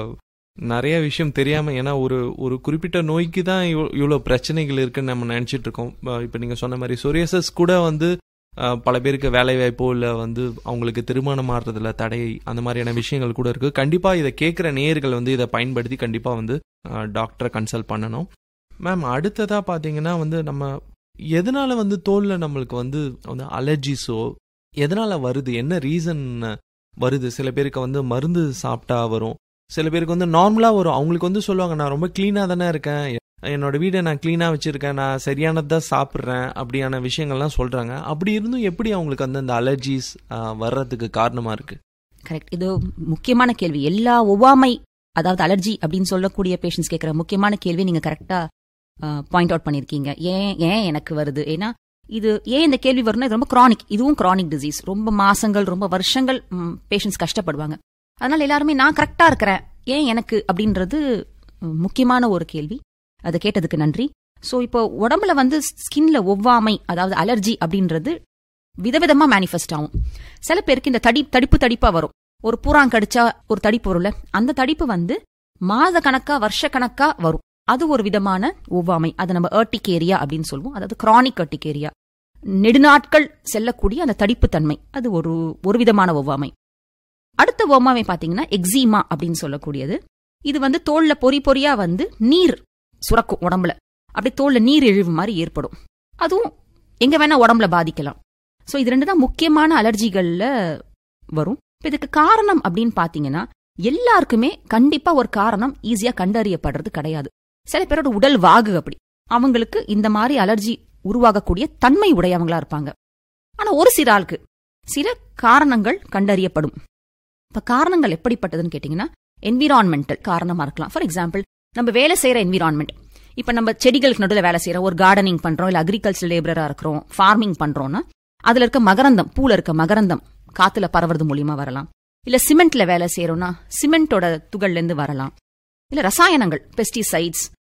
நிறைய விஷயம் தெரியாம, ஏன்னா ஒரு ஒரு குறிப்பிட்ட நோய்க்கு தான் இவ்வளவு பிரச்சனைகள் இருக்குன்னு நம்ம நினைச்சிட்டு இருக்கோம். இப்ப நீங்க சொன்ன மாதிரி சொரியாசிஸ் கூட வந்து பல பேருக்கு வேலை வாய்ப்போ இல்லை வந்து அவங்களுக்கு திருமணம் ஆடுறதுல தடை அந்த மாதிரியான விஷயங்கள் கூட இருக்கு. கண்டிப்பா இதை கேட்குற நேயர்கள் வந்து இதை பயன்படுத்தி கண்டிப்பா வந்து டாக்டரை கன்சல்ட் பண்ணணும். மேம், அடுத்ததா பாத்தீங்கன்னா வந்து நம்ம எதனால வந்து தோல்ல நம்மளுக்கு வந்து வந்து அலர்ஜிஸோ எதனால வருது, என்ன ரீசன் வருது? சில பேருக்கு வந்து மருந்து சாப்பிட்டா வரும், சில பேருக்கு வந்து நார்மலா வரும். அவங்களுக்கு வந்து சொல்லுவாங்க, நான் ரொம்ப கிளீனா தானே இருக்கேன், என்னோட வீடை நான் கிளீனா வச்சிருக்கேன், நான் சரியானதான் சாப்பிட்றேன், அப்படியான விஷயங்கள்லாம் சொல்றாங்க. அப்படி இருந்தும் எப்படி அவங்களுக்கு வந்து அந்த அலர்ஜிஸ் வர்றதுக்கு காரணமா இருக்கு? கரெக்ட். இது முக்கியமான கேள்வி. எல்லா ஒவ்வாமை அதாவது அலர்ஜி அப்படின்னு சொல்லக்கூடிய பேஷண்ட்ஸ் கேட்கிற முக்கியமான கேள்வி நீங்க கரெக்டா பாயிண்ட் அவுட் பண்ணிருக்கீங்க. ஏன் ஏன் எனக்கு வருது? ஏன்னா இது ஏன் இந்த கேள்வி வரும்னா இது ரொம்ப கிரானிக். இதுவும் கிரானிக் டிசீஸ். ரொம்ப மாசங்கள் ரொம்ப வருஷங்கள் பேஷண்ட்ஸ் கஷ்டப்படுவாங்க. அதனால எல்லாருமே நான் கரெக்டா இருக்கிறேன் ஏன் எனக்கு அப்படின்றது முக்கியமான ஒரு கேள்வி. அதை கேட்டதுக்கு நன்றி. சோ இப்போ உடம்புல வந்து ஸ்கின்ல ஒவ்வாமை அதாவது அலர்ஜி அப்படின்றது விதவிதமா மேனிஃபெஸ்ட் ஆகும். சில பேருக்கு இந்த தடி தடிப்பு தடிப்பா வரும். ஒரு பூராங் கடிச்சா ஒரு தடிப்பு வரும்ல, அந்த தடிப்பு வந்து மாத கணக்கா வருஷ கணக்கா வரும். அது ஒரு விதமான ஒவ்வாமை. அதை நம்ம ஏர்டிகேரியா அப்படின்னு சொல்லுவோம். அதாவது கிரானிக் ஏர்டிகேரியா, நெடுநாட்கள் செல்லக்கூடிய அந்த தடிப்பு தன்மை, அது ஒரு ஒரு விதமான ஒவ்வாமை. அடுத்த ஒவ்வாமை பாத்தீங்கன்னா எக்ஸிமா அப்படின்னு சொல்லக்கூடியது. இது வந்து தோல்ல பொறி பொறியா வந்து நீர் சுரக்கும் உடம்புல, அப்படி தோல்ல நீர் இழிவு மாதிரி ஏற்படும். அதுவும் எங்க வேணா உடம்புல பாதிக்கலாம். சோ இது ரெண்டு தான் முக்கியமான அலர்ஜிகள்ல வரும். இதுக்கு காரணம் அப்படின்னு பாத்தீங்கன்னா எல்லாருக்குமே கண்டிப்பா ஒரு காரணம் ஈஸியா கண்டறியப்படுறது கிடையாது. சில பேரோட உடல் வாகு அப்படி அவங்களுக்கு இந்த மாதிரி அலர்ஜி உருவாகக்கூடிய தன்மை உடையவங்களா இருப்பாங்க. ஆனா ஒரு சில ஆளுக்கு சில காரணங்கள் கண்டறியப்படும். இப்ப காரணங்கள் எப்படிப்பட்டதுன்னு கேட்டீங்கன்னா என்விரான்மெண்டல் காரணமா இருக்கலாம். ஃபார் எக்ஸாம்பிள், நம்ம வேலை செய்யற என்விரான்மெண்ட், இப்ப நம்ம செடிகளுக்கு நடுவில் வேலை செய்யறோம், ஒரு கார்டனிங் பண்றோம், இல்ல அக்ரிகல்ச்சர் லேபரா இருக்கிறோம், ஃபார்மிங் பண்றோம்னா அதுல இருக்க மகரந்தம், பூல இருக்க மகரந்தம் காத்துல பரவுறது மூலியமா வரலாம். இல்ல சிமெண்ட்ல வேலை செய்யறோம்னா சிமெண்டோட துகள்ல இருந்து வரலாம். இல்ல ரசாயனங்கள், பெஸ்டிசைட்ஸ்,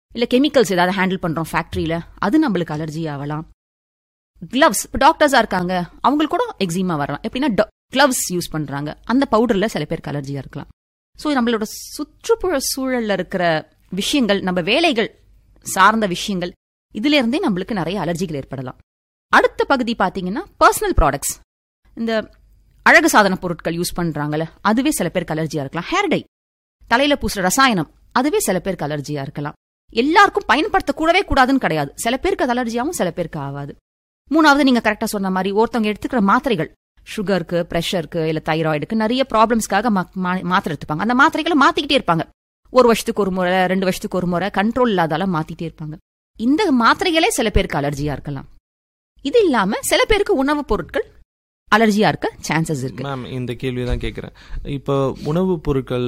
இல்ல கெமிக்கல்ஸ் ஏதாவது ஹேண்டில் பண்றோம் ஃபேக்டரியில, அது நம்மளுக்கு அலர்ஜி ஆகலாம். கிளவ்ஸ், இப்போ டாக்டர்ஸா இருக்காங்க, அவங்களுக்கு கூட எக்ஸிமா வரலாம். எப்படின்னா கிளவ்ஸ் யூஸ் பண்றாங்க, அந்த பவுடர்ல சில பேருக்கு அலர்ஜியா இருக்கலாம். ஸோ நம்மளோட சுற்றுப்புற சூழல்ல இருக்கிற விஷயங்கள், நம்ம வேலைகள் சார்ந்த விஷயங்கள், இதுல இருந்தே நம்மளுக்கு நிறைய அலர்ஜிகள் ஏற்படலாம். அடுத்த பகுதி பாத்தீங்கன்னா பர்சனல் ப்ராடக்ட்ஸ். இந்த அழகு சாதன பொருட்கள் யூஸ் பண்றாங்கல்ல, அதுவே சில பேருக்கு அலர்ஜியா இருக்கலாம். ஹேர் டை, தலையில பூசுற ரசாயனம், அதுவே சில பேருக்கு அலர்ஜியா இருக்கலாம். எல்லாருக்கும் பயன்படுத்த கூடவே கூடாதுன்னு கிடையாது. சில பேருக்கு அது அலர்ஜியாவும் சில பேருக்கு ஆகாது. மூணாவது, நீங்க கரெக்டா சொன்ன மாதிரி ஒருத்தவங்க எடுத்துக்கிற மாத்திரைகள், சுகருக்கு, பிரஷருக்கு, இல்ல தைராய்டுக்கு, நிறைய ப்ராப்ளம்ஸ்க்காக மாத்திரை எடுத்துப்பாங்க. அந்த மாத்திரைகளை மாத்திக்கிட்டே இருப்பாங்க. ஒரு வருஷத்துக்கு ஒரு முறை, ரெண்டு வருஷத்துக்கு ஒரு முறை, கண்ட்ரோல் இல்லாதால மாத்திட்டே இருப்பாங்க. இந்த மாத்திரைகளே சில பேருக்கு அலர்ஜியா இருக்கலாம். இது இல்லாம சில பேருக்கு உணவுப் பொருட்கள் அலர்ஜியா இருக்க சான்சஸ் இருக்கு. மேம், இந்த கேள்வி தான் கேட்குறேன். இப்போ உணவுப் பொருட்கள்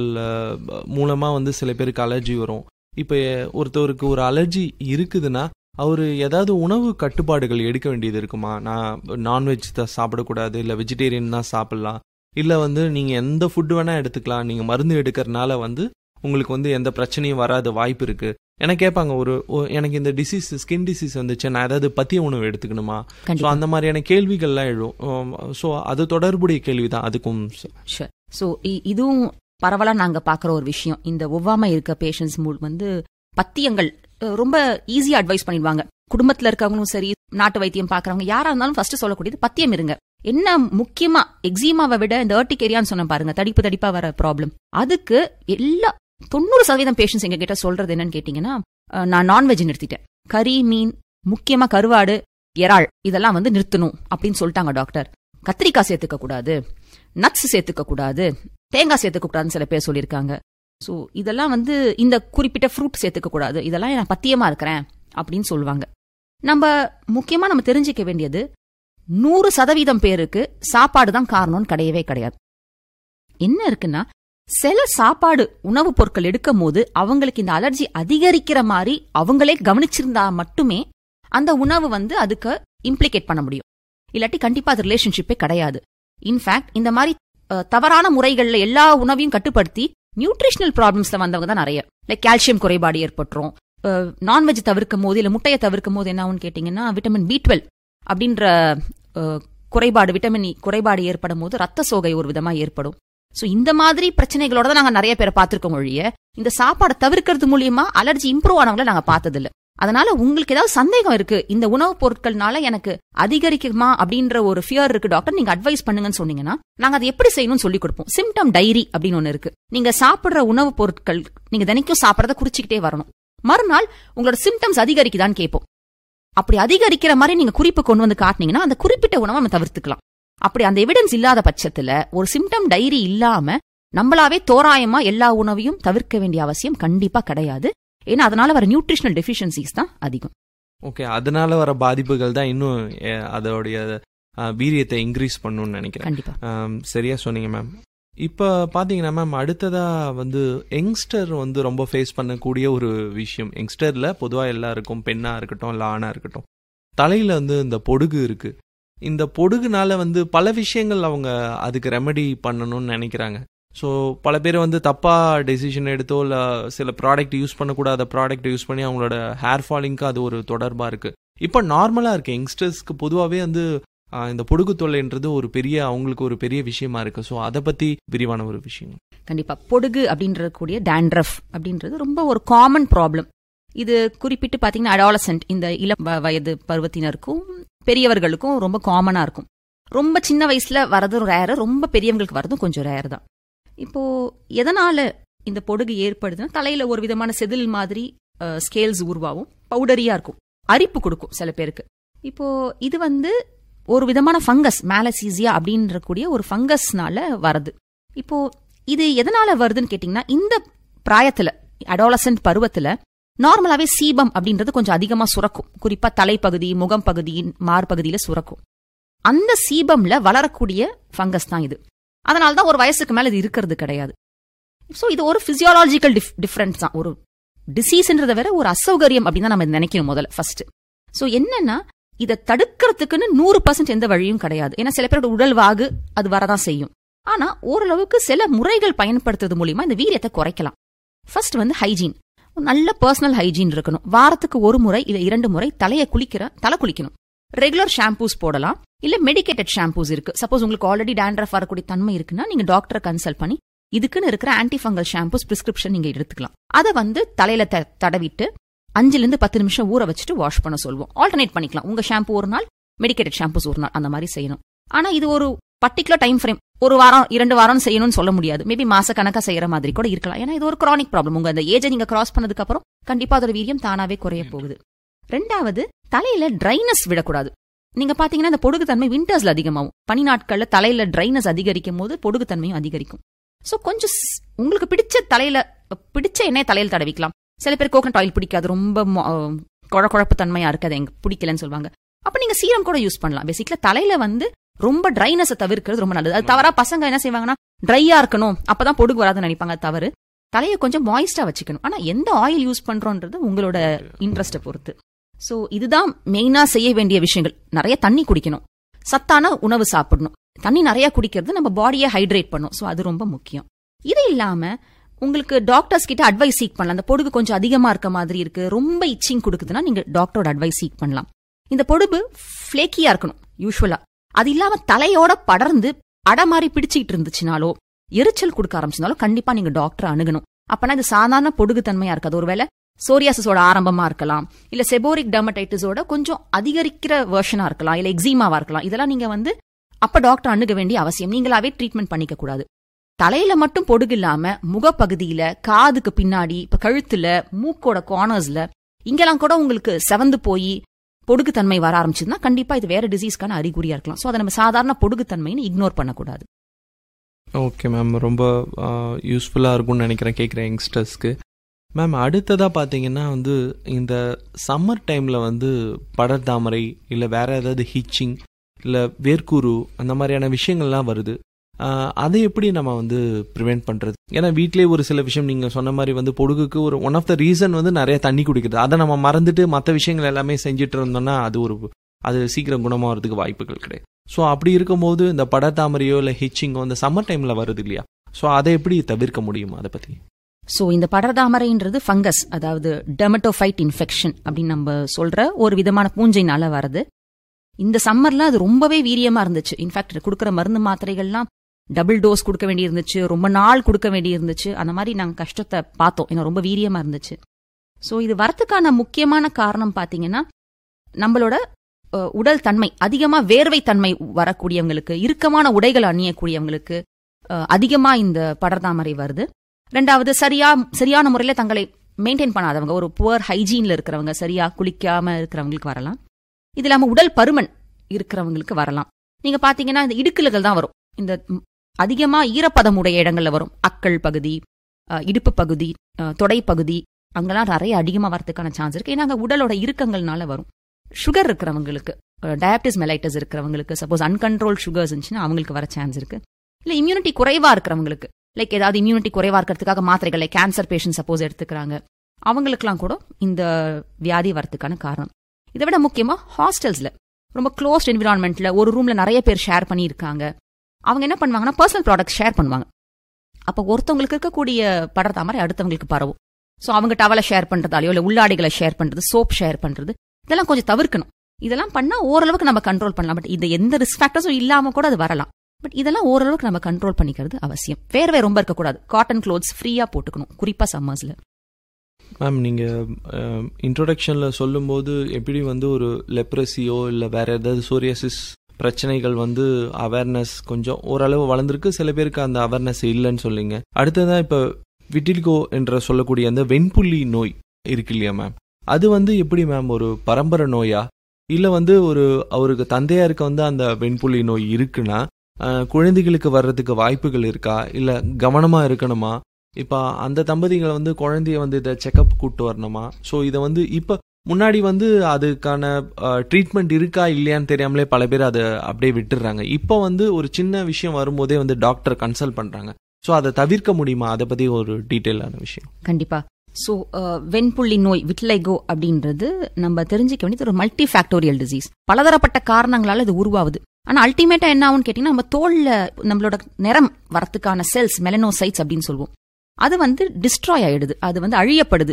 மூலமா வந்து சில பேருக்கு அலர்ஜி வரும். இப்போ ஒருத்தவருக்கு ஒரு அலர்ஜி இருக்குதுன்னா அவர் ஏதாவது உணவு கட்டுப்பாடுகள் எடுக்க வேண்டியது இருக்குமா? நான் நான்வெஜ் தான் சாப்பிடக்கூடாது, இல்லை வெஜிடேரியன் தான் சாப்பிடலாம், இல்லை வந்து நீங்கள் எந்த ஃபுட்டு வேணால் எடுத்துக்கலாம், நீங்கள் மருந்து எடுக்கிறதுனால வந்து உங்களுக்கு வந்து எந்த பிரச்சனையும் வராது வாய்ப்பு இருக்குது. எனக்கு கேட்பாங்க, ஒரு எனக்கு இந்த டிசீஸ் ஸ்கின் டிசீஸ் வந்துச்சு, நான் ஏதாவது பத்திய உணவு எடுத்துக்கணுமா? ஸோ அந்த மாதிரியான கேள்விகள்லாம் எழும். ஸோ அது தொடர்புடைய கேள்வி தான் அதுக்கும். ஸோ இதுவும் பரவலாக நாங்கள் பார்க்குற ஒரு விஷயம். இந்த ஒவ்வாமை இருக்க பேஷண்ட்ஸ் வந்து பத்தியங்கள் ரொம்ப ஈஸியா அட்வைஸ் பண்ணிடுவாங்க. குடும்பத்துல இருக்கவங்களும் சரி, நாட்டு வைத்தியம் பாக்குறவங்க யாரா இருந்தாலும் ஃபர்ஸ்ட் சொல்லக்கூடியது பத்தியம் இருங்க. என்ன முக்கியமா எக்ஸிமாவை விட இந்த ஏர்டிகேரியான்னு சொன்ன பாருங்க, தடிப்பு தடிப்பா வர ப்ராப்ளம், அதுக்கு எல்லா தொண்ணூறு சதவீதம் பேஷண்ட்ஸ் எங்க கிட்ட சொல்றது என்னன்னு கேட்டீங்கன்னா, நான் நான்வெஜ் நிறுத்திட்டேன், கறி, மீன், முக்கியமா கருவாடு, இறால் இதெல்லாம் வந்து நிறுத்தணும் அப்படின்னு சொல்லிட்டாங்க டாக்டர். கத்திரிக்காய் சேர்த்துக்க கூடாது, நட்ஸ் சேர்த்துக்க கூடாது, தேங்காய் சேர்த்துக்க கூடாதுன்னு சில பேர் சொல்லியிருக்காங்க. ஸோ இதெல்லாம் வந்து இந்த குறிப்பிட்ட ஃப்ரூட் சேர்த்துக்க கூடாது, இதெல்லாம் நான் பத்தியமா இருக்கிறேன் அப்படின்னு சொல்லுவாங்க. நம்ம முக்கியமா நம்ம தெரிஞ்சுக்க வேண்டியது, நூறு சதவீதம் பேருக்கு சாப்பாடு தான் காரணம்னு கிடையவே கிடையாது. என்ன இருக்குன்னா, சில சாப்பாடு உணவுப் பொருட்கள் எடுக்கும் போது அவங்களுக்கு இந்த அலர்ஜி அதிகரிக்கிற மாதிரி அவங்களே கவனிச்சிருந்தா மட்டுமே அந்த உணவு வந்து அதுக்கு இம்ப்ளிகேட் பண்ண முடியும். இல்லாட்டி கண்டிப்பா அது ரிலேஷன்ஷிப்பே கிடையாது. இன்ஃபேக்ட் இந்த மாதிரி தவறான முறைகள்ல எல்லா உணவையும் கட்டுப்படுத்தி நியூட்ரிஷனல் ப்ராப்ளம்ஸ்ல வந்தவங்க தான் நிறைய. லைக் கால்சியம் குறைபாடு ஏற்பட்டுரும். நான்வெஜ் தவிர்க்கும் போது, இல்ல முட்டையை தவிர்க்கும் போது என்ன ஆகும்னு கேட்டீங்கன்னா, விட்டமின் பி டுவெல் அப்படின்ற குறைபாடு, விட்டமின் குறைபாடு ஏற்படும் போது ரத்த சோகை ஒரு விதமா ஏற்படும். சோ இந்த மாதிரி பிரச்சனைகளோட தான் நாங்க நிறைய பேரை பார்த்திருக்கோம் ஒழிய, இந்த சாப்பாடை தவிர்க்கிறது மூலியமா அலர்ஜி இம்ப்ரூவ் ஆனவங்களை நாங்க பார்த்தது இல்ல. அதனால உங்களுக்கு ஏதாவது சந்தேகம் இருக்கு, இந்த உணவுப் பொருட்கள்னால எனக்கு அதிகரிக்குமா அப்படின்ற ஒரு ஃபியர் இருக்கு டாக்டர், நீங்க அட்வைஸ் பண்ணுங்கன்னு சொன்னீங்கன்னா நாங்க அதை எப்படி செய்யணும்னு சொல்லி கொடுப்போம். சிம்டம் டைரி அப்படின்னு ஒண்ணு இருக்கு. நீங்க சாப்பிடுற உணவுப் பொருட்கள் நீங்க தினைக்கும் சாப்பிடறத குறிச்சுக்கிட்டே வரணும். மறுநாள் உங்களோட சிம்டம்ஸ் அதிகரிக்குதான்னு கேட்போம். அப்படி அதிகரிக்கிற மாதிரி நீங்க குறிப்பு கொண்டு வந்து காட்டினீங்கன்னா அந்த குறிப்பிட்ட உணவை நம்ம தவிர்த்துக்கலாம். அப்படி அந்த எவிடன்ஸ் இல்லாத பட்சத்துல, ஒரு சிம்டம் டைரி இல்லாம நம்மளாவே தோராயமா எல்லா உணவையும் தவிர்க்க வேண்டிய அவசியம் கண்டிப்பா கிடையாது. ஏன்னா அதனால வர நியூட்ரிஷனல் டெஃபிஷியன்சிஸ் தான் அதிகம். ஓகே, அதனால வர பாதிப்புகள் தான் இன்னும் அதோடைய வீரியத்தை இன்க்ரீஸ் பண்ணணும்னு நினைக்கிறேன். கண்டிப்பா சரியா சொன்னீங்க மேம். இப்போ பார்த்தீங்கன்னா மேம், அடுத்ததா வந்து யங்ஸ்டர் வந்து ரொம்ப ஃபேஸ் பண்ணக்கூடிய ஒரு விஷயம். யங்ஸ்டர்ல பொதுவாக எல்லாருக்கும், பெண்ணா இருக்கட்டும் இல்லை ஆணா இருக்கட்டும், தலையில வந்து இந்த பொடுகு இருக்கு. இந்த பொடுகுனால வந்து பல விஷயங்கள் அவங்க அதுக்கு ரெமெடி பண்ணணும்னு நினைக்கிறாங்க. ஸோ பல பேர் வந்து தப்பாக டெசிஷன் எடுத்தோ இல்லை சில ப்ராடக்ட் யூஸ் பண்ணக்கூடாத ப்ராடக்ட் யூஸ் பண்ணி அவங்களோட ஹேர் ஃபாலிங்க்கு அது ஒரு தொடர்பாக இருக்குது. இப்போ நார்மலாக இருக்குது யங்ஸ்டர்ஸ்க்கு பொதுவாகவே வந்து இந்த பொடுகு தொல்லைன்றது ஒரு பெரிய அவங்களுக்கு ஒரு பெரிய விஷயமா இருக்குது. ஸோ அதை பற்றி விரிவான ஒரு விஷயம். கண்டிப்பாக பொடுகு அப்படின்ற கூடிய டேண்ட்ரஃப் அப்படின்றது ரொம்ப ஒரு காமன் ப்ராப்ளம். இது குறிப்பிட்டு பார்த்தீங்கன்னா அடாலசென்ட், இந்த இளம் வயது பருவத்தினருக்கும் பெரியவர்களுக்கும் ரொம்ப காமனாக இருக்கும். ரொம்ப சின்ன வயசுல வரதும் ரேரு, ரொம்ப பெரியவங்களுக்கு வரதும் கொஞ்சம் ரேர் தான். இப்போ எதனால இந்த பொடுகு ஏற்படுதுன்னா, தலையில ஒரு விதமான செதில் மாதிரி ஸ்கேல்ஸ் உருவாகும், பவுடரியா இருக்கும், அரிப்பு கொடுக்கும் சில பேருக்கு. இப்போ இது வந்து ஒரு விதமான ஃபங்கஸ், மேலசீசியா அப்படின்ற கூடிய ஒரு ஃபங்கஸ்னால வருது. இப்போ இது எதனால வருதுன்னு கேட்டீங்கன்னா, இந்த பிராயத்துல அடாலசென்ட் பருவத்துல நார்மலாவே சீபம் அப்படின்றது கொஞ்சம் அதிகமா சுரக்கும். குறிப்பா தலைப்பகுதி, முகம் பகுதி, மார்பகுதியில சுரக்கும். அந்த சீபம்ல வளரக்கூடிய ஃபங்கஸ் தான் இது. அதனால்தான் ஒரு வயசுக்கு மேல இது இருக்கிறது கிடையாது. சோ இது ஒரு பிசியாலஜிக்கல் டிஃபரன்ஸ் தான். ஒரு டிசீஸ்ன்றத வேற ஒரு அசௌகரியம் அப்படின்னு தான் நம்ம நினைக்கணும் முதல்ல ஃபர்ஸ்ட். சோ என்னன்னா, இதை தடுக்கிறதுக்குன்னு நூறு பர்சன்ட் எந்த வழியும் கிடையாது. ஏன்னா சில பேரோட உடல் வாகு அது வரதான் செய்யும். ஆனா ஓரளவுக்கு சில முறைகள் பயன்படுத்துறது மூலியமா இந்த வீரியத்தை குறைக்கலாம். ஃபர்ஸ்ட் வந்து ஹைஜீன். நல்ல பர்சனல் ஹைஜீன் இருக்கணும். வாரத்துக்கு ஒரு முறை இல்ல இரண்டு முறை தலையை குளிக்கிற தலை குளிக்கணும். ரெகுலர் ஷாம்பூஸ் போடலாம், இல்ல மெடிக்கேட்டட் ஷாம்பூஸ் இருக்கு. சப்போஸ் உங்களுக்கு ஆல்ரெடி டேண்ட்ரஃப் வரக்கூடிய தன்மை இருக்குன்னா நீங்க டாக்டரை கன்சல்ட் பண்ணி இதுக்குன்னு இருக்கிற ஆன்டி ஃபங்கல் ஷாம்பூஸ் பிரிஸ்கிரிப்ஷன் நீங்க எடுத்துக்கலாம். அதை வந்து தலையில தடவிட்டு அஞ்சுல இருந்து பத்து நிமிஷம் ஊற வச்சுட்டு வாஷ் பண்ண சொல்லுவோம். ஆல்டர்னேட் பண்ணிக்கலாம். உங்க ஷாம்பூ ஒரு நாள், மெடிக்கேட்டட் ஷாம்பூஸ் ஒரு நாள், அந்த மாதிரி செய்யணும். ஆனா இது ஒரு பர்டிகுலர் டைம் ஃப்ரேம், ஒரு வாரம் இரண்டு வாரம் செய்யணும்னு சொல்ல முடியாது. மேபி மாச கணக்கா செய்யற மாதிரி கூட இருக்கலாம். ஏன்னா இது ஒரு கிரானிக் ப்ராப்ளம். உங்க அந்த ஏஜை நீங்க கிராஸ் பண்ணதுக்கு அப்புறம் கண்டிப்பா அதோட வீரியம் தானாவே குறைய போகுது. ரெண்டாவது, தலையில ட்ரைனஸ் விடக்கூடாது. நீங்க பாத்தீங்கன்னா இந்த பொடுகுத்தன்மை விண்டர்ஸ்ல அதிகமாகும். பனி நாட்கள்ல தலையில ட்ரைனஸ் அதிகரிக்கும் போது பொடுகுத்தன்மையும் அதிகரிக்கும். சோ கொஞ்சம் உங்களுக்கு பிடிச்ச தலையில பிடிச்ச எண்ணெய் தலையில தடவிக்கலாம். சில பேர் கோகனட் ஆயில் பிடிக்காது, ரொம்ப குழ குழப்பு தன்மையா இருக்காது, எங்க பிடிக்கலன்னு சொல்லுவாங்க. அப்ப நீங்க சீரம் கூட யூஸ் பண்ணலாம். பேசிக்கலா தலையில வந்து ரொம்ப ட்ரைனஸை தவிர்க்கிறது ரொம்ப நல்லது. அது தவறா பசங்க என்ன செய்வாங்கன்னா ட்ரையா இருக்கணும் அப்பதான் பொடுகு வராதுன்னு நினைப்பாங்க. தவறு. தலையை கொஞ்சம் மாய்ஸ்டா வச்சுக்கணும். ஆனா எந்த ஆயில் யூஸ் பண்றோன்றது உங்களோட இன்ட்ரெஸ்ட்டை பொறுத்து. சோ இதுதான் மெயினா செய்ய வேண்டிய விஷயங்கள். நிறைய தண்ணி குடிக்கணும், சத்தான உணவு சாப்பிடணும். தண்ணி நிறைய குடிக்கிறது நம்ம பாடியை ஹைட்ரேட் பண்ணும். சோ அது ரொம்ப முக்கியம். இது இல்லாம உங்களுக்கு டாக்டர்ஸ் கிட்ட அட்வைஸ் சீக் பண்ணலாம். அந்த பொடுகு கொஞ்சம் அதிகமா இருக்க மாதிரி இருக்கு, ரொம்ப இச்சிங் கொடுக்குதுன்னா நீங்க டாக்டரோட அட்வைஸ் சீக் பண்ணலாம். இந்த பொடுகு ஃபிளேக்கியா இருக்கணும் யூஸ்வலா. அது இல்லாம தலையோட படர்ந்து அடை மாதிரி பிடிச்சிட்டு இருந்துச்சுனாலோ எரிச்சல் கொடுக்க ஆரம்பிச்சிருந்தாலும் கண்டிப்பா நீங்க டாக்டரை அணுகணும். அப்பனா இது சாதாரண பொடுகு தன்மையா இருக்காது. ஒருவேளை சோரியாசிஸோட ஆரம்பமா இருக்கலாம், இல்ல செபோரிக் டெர்மடைட்டிஸோட கொஞ்சம் அதிகரிக்கிற வெர்ஷனா இருக்கலாம், இல்ல எக்ஸிமாவா இருக்கலாம். இதெல்லாம் நீங்க வந்து அப்ப டாக்டர் அணுக வேண்டிய அவசியம். நீங்களாவே ட்ரீட்மெண்ட் பண்ணிக்க கூடாது. தலையில மட்டும் பொடுகு இல்லாம முகப்பகுதியில, காதுக்கு பின்னாடி, இப்ப கழுத்துல, மூக்கோட கார்னர்ஸ்ல இங்கெல்லாம் கூட உங்களுக்கு செவந்து போய் பொடுகுத்தன்மை வர ஆரம்பிச்சதுன்னா கண்டிப்பா இது வேற டிசீஸ்க்கான அறிகுறியா இருக்கலாம். சோ அதை நம்ம சாதாரண பொடுகுத்தன்மைன்னு இக்னோர் பண்ணக்கூடாது. ஓகே மேம், ரொம்ப யூஸ்ஃபுல்லாக இருக்கும்னு நினைக்கிறேன் கேட்குற யங்ஸ்டர்ஸ்க்கு. மேம் அடுத்ததாக பார்த்தீங்கன்னா வந்து இந்த சம்மர் டைமில் வந்து படர்தாமரை இல்லை வேற ஏதாவது ஹிச்சிங் இல்லை வேர்க்கூரு அந்த மாதிரியான விஷயங்கள்லாம் வருது. அதை எப்படி நம்ம வந்து ப்ரிவெண்ட் பண்ணுறது? ஏன்னா வீட்டிலே ஒரு சில விஷயம் நீங்கள் சொன்ன மாதிரி வந்து பொடுகுக்கு ஒரு ஒன் ஆஃப் த ரீசன் வந்து நிறைய தண்ணி குடிக்கிறது. அதை நம்ம மறந்துட்டு மற்ற விஷயங்கள் எல்லாமே செஞ்சுட்டு இருந்தோம்னா அது ஒரு அது சீக்கிரம் குணமாகிறதுக்கு வாய்ப்புகள் கிடையாது. ஸோ அப்படி இருக்கும்போது இந்த படர்தாமரையோ இல்லை ஹிச்சிங்கோ இந்த சம்மர் டைமில் வருது இல்லையா, ஸோ அதை எப்படி தவிர்க்க முடியுமா? அதை பற்றி. ஸோ இந்த படர்தாமரைன்றது ஃபங்கஸ், அதாவது டெர்மட்டோஃபைட் இன்ஃபெக்ஷன் அப்படின்னு நம்ம சொல்ற ஒரு விதமான பூஞ்சைனால வருது. இந்த சம்மர்ல அது ரொம்பவே வீரியமா இருந்துச்சு. இன்ஃபேக்ட் கொடுக்குற மருந்து மாத்திரைகள்லாம் டபுள் டோஸ் கொடுக்க வேண்டி இருந்துச்சு, ரொம்ப நாள் கொடுக்க வேண்டி இருந்துச்சு. அந்த மாதிரி நாங்கள் கஷ்டத்தை பார்த்தோம். ஏன்னா ரொம்ப வீரியமா இருந்துச்சு. ஸோ இது வரத்துக்கான முக்கியமான காரணம் பார்த்தீங்கன்னா நம்மளோட உடல் தன்மை, அதிகமா வேர்வை தன்மை வரக்கூடியவங்களுக்கு, இறுக்கமான உடைகள் அணியக்கூடியவங்களுக்கு அதிகமா இந்த படர்தாமரை வருது. ரெண்டாவது, சரியா சரியான முறையில தங்களை மெயின்டைன் பண்ணாதவங்க, ஒரு புவர் ஹைஜீன்ல இருக்கிறவங்க, சரியா குளிக்காம இருக்கிறவங்களுக்கு வரலாம். இது இல்லாம உடல் பருமன் இருக்கிறவங்களுக்கு வரலாம். நீங்க பாத்தீங்கன்னா இந்த இடுக்கல்கள் தான் வரும். இந்த அதிகமா ஈரப்பதம் உடைய இடங்கள்ல வரும். அக்கள் பகுதி, இடுப்பு பகுதி, தொடை பகுதி, அங்கெல்லாம் நிறைய அதிகமா வரதுக்கான சான்ஸ் இருக்கு. ஏன்னா அங்க உடலோட இறுக்கங்கள்னால வரும். சுகர் இருக்கிறவங்களுக்கு, டயபிட்டிஸ் மெலைட்டஸ் இருக்கிறவங்களுக்கு, சப்போஸ் அன்கண்ட்ரோல் சுகர்ஸ் இருந்துச்சுன்னா அவங்களுக்கு வர சான்ஸ் இருக்கு. இல்ல இம்யூனிட்டி குறைவா இருக்கிறவங்களுக்கு, லைக் ஏதாவது இம்யூனிட்டி குறைவா இருக்கிறதுக்காக மாத்திரைகள், லைக் கேன்சர் பேஷண்ட் சப்போஸ் எடுத்துக்கிறாங்க, அவங்களுக்குலாம் கூட இந்த வியாதி வரதுக்கான காரணம். இதை விட முக்கியமா ஹாஸ்டல்ஸ்ல ரொம்ப க்ளோஸ்ட் என்விரான்மெண்ட்ல ஒரு ரூம்ல நிறைய பேர் ஷேர் பண்ணி இருக்காங்க. அவங்க என்ன பண்ணுவாங்கன்னா பர்சனல் ப்ராடக்ட் ஷேர் பண்ணுவாங்க. அப்ப ஒருத்தவங்களுக்கு இருக்கக்கூடிய படர்தாமரை அடுத்தவங்களுக்கு பரவும். ஸோ அவங்க டவலை ஷேர் பண்றதாலையோ இல்லை உள்ளாடைகளை ஷேர் பண்றது, சோப் ஷேர் பண்றது, இதெல்லாம் கொஞ்சம் தவிர்க்கணும். இதெல்லாம் பண்ணா ஓரளவுக்கு நம்ம கண்ட்ரோல் பண்ணலாம். பட் இது எந்த ரிஸ்க் ஃபேக்டர்ஸும் இல்லாம கூட அது வரலாம். பட் இதெல்லாம் ஓரளவுக்கு நம்ம கண்ட்ரோல் பண்ணிக்கிறது அவசியம். வேர்வை ரொம்ப இருக்கக்கூடாது. காட்டன் க்ளோத்ஸ் ஃப்ரீயா போட்டுக்கணும், குறிப்பா சம்மர்ஸ்ல. மேம் நீங்கள் இன்ட்ரோடக்ஷனில் சொல்லும்போது எப்படி வந்து ஒரு லெப்ரஸியோ இல்லை வேற ஏதாவது சோரியாசிஸ் பிரச்சனைகள் வந்து அவேர்னஸ் கொஞ்சம் ஓரளவு வளர்ந்துருக்கு, சில பேருக்கு அந்த அவேர்னஸ் இல்லைன்னு சொல்லிங்க. அடுத்ததான் இப்போ விட்டில்கோ என்ற சொல்லக்கூடிய அந்த வெண்புள்ளி நோய் இருக்கு இல்லையா மேம், அது வந்து எப்படி மேம் ஒரு பரம்பரை நோயா இல்லை வந்து ஒரு அவருக்கு தந்தையாருக்கு வந்து அந்த வெண்புள்ளி நோய் இருக்குன்னா குழந்தைகளுக்கு வர்றதுக்கு வாய்ப்புகள் இருக்கா, இல்லை கவனமாக இருக்கணுமா? இப்போ அந்த தம்பதிகளை வந்து குழந்தைய வந்து இதை செக்அப் கூப்பிட்டு வரணுமா? ஸோ இதை வந்து இப்போ முன்னாடி வந்து அதுக்கான ட்ரீட்மெண்ட் இருக்கா இல்லையான்னு தெரியாமலே பல பேர் அதை அப்படியே விட்டுடுறாங்க. இப்போ வந்து ஒரு சின்ன விஷயம் வரும்போதே வந்து டாக்டரை கன்சல்ட் பண்ணுறாங்க. ஸோ அதை தவிர்க்க முடியுமா? அதை பற்றி ஒரு டீட்டெயிலான விஷயம். கண்டிப்பா. ஸோ வெண்புள்ளி நோய், விட்லைகோ அப்படின்றது நம்ம தெரிஞ்சுக்க வேண்டியது ஒரு மல்டி ஃபேக்டோரியல் டிசீஸ். பலதரப்பட்ட காரணங்களால இது உருவாகுது. ஆனா அல்டிமேட்டா என்ன ஆகும்னு கேட்டீங்கன்னா, நம்ம தோல்ல நம்மளோட நிறம் வரத்துக்கான செல்ஸ், மெலனோசைட்ஸ் அப்படின்னு சொல்லுவோம், அது வந்து டிஸ்ட்ராய் ஆயிடுது, அது வந்து அழியப்படுது.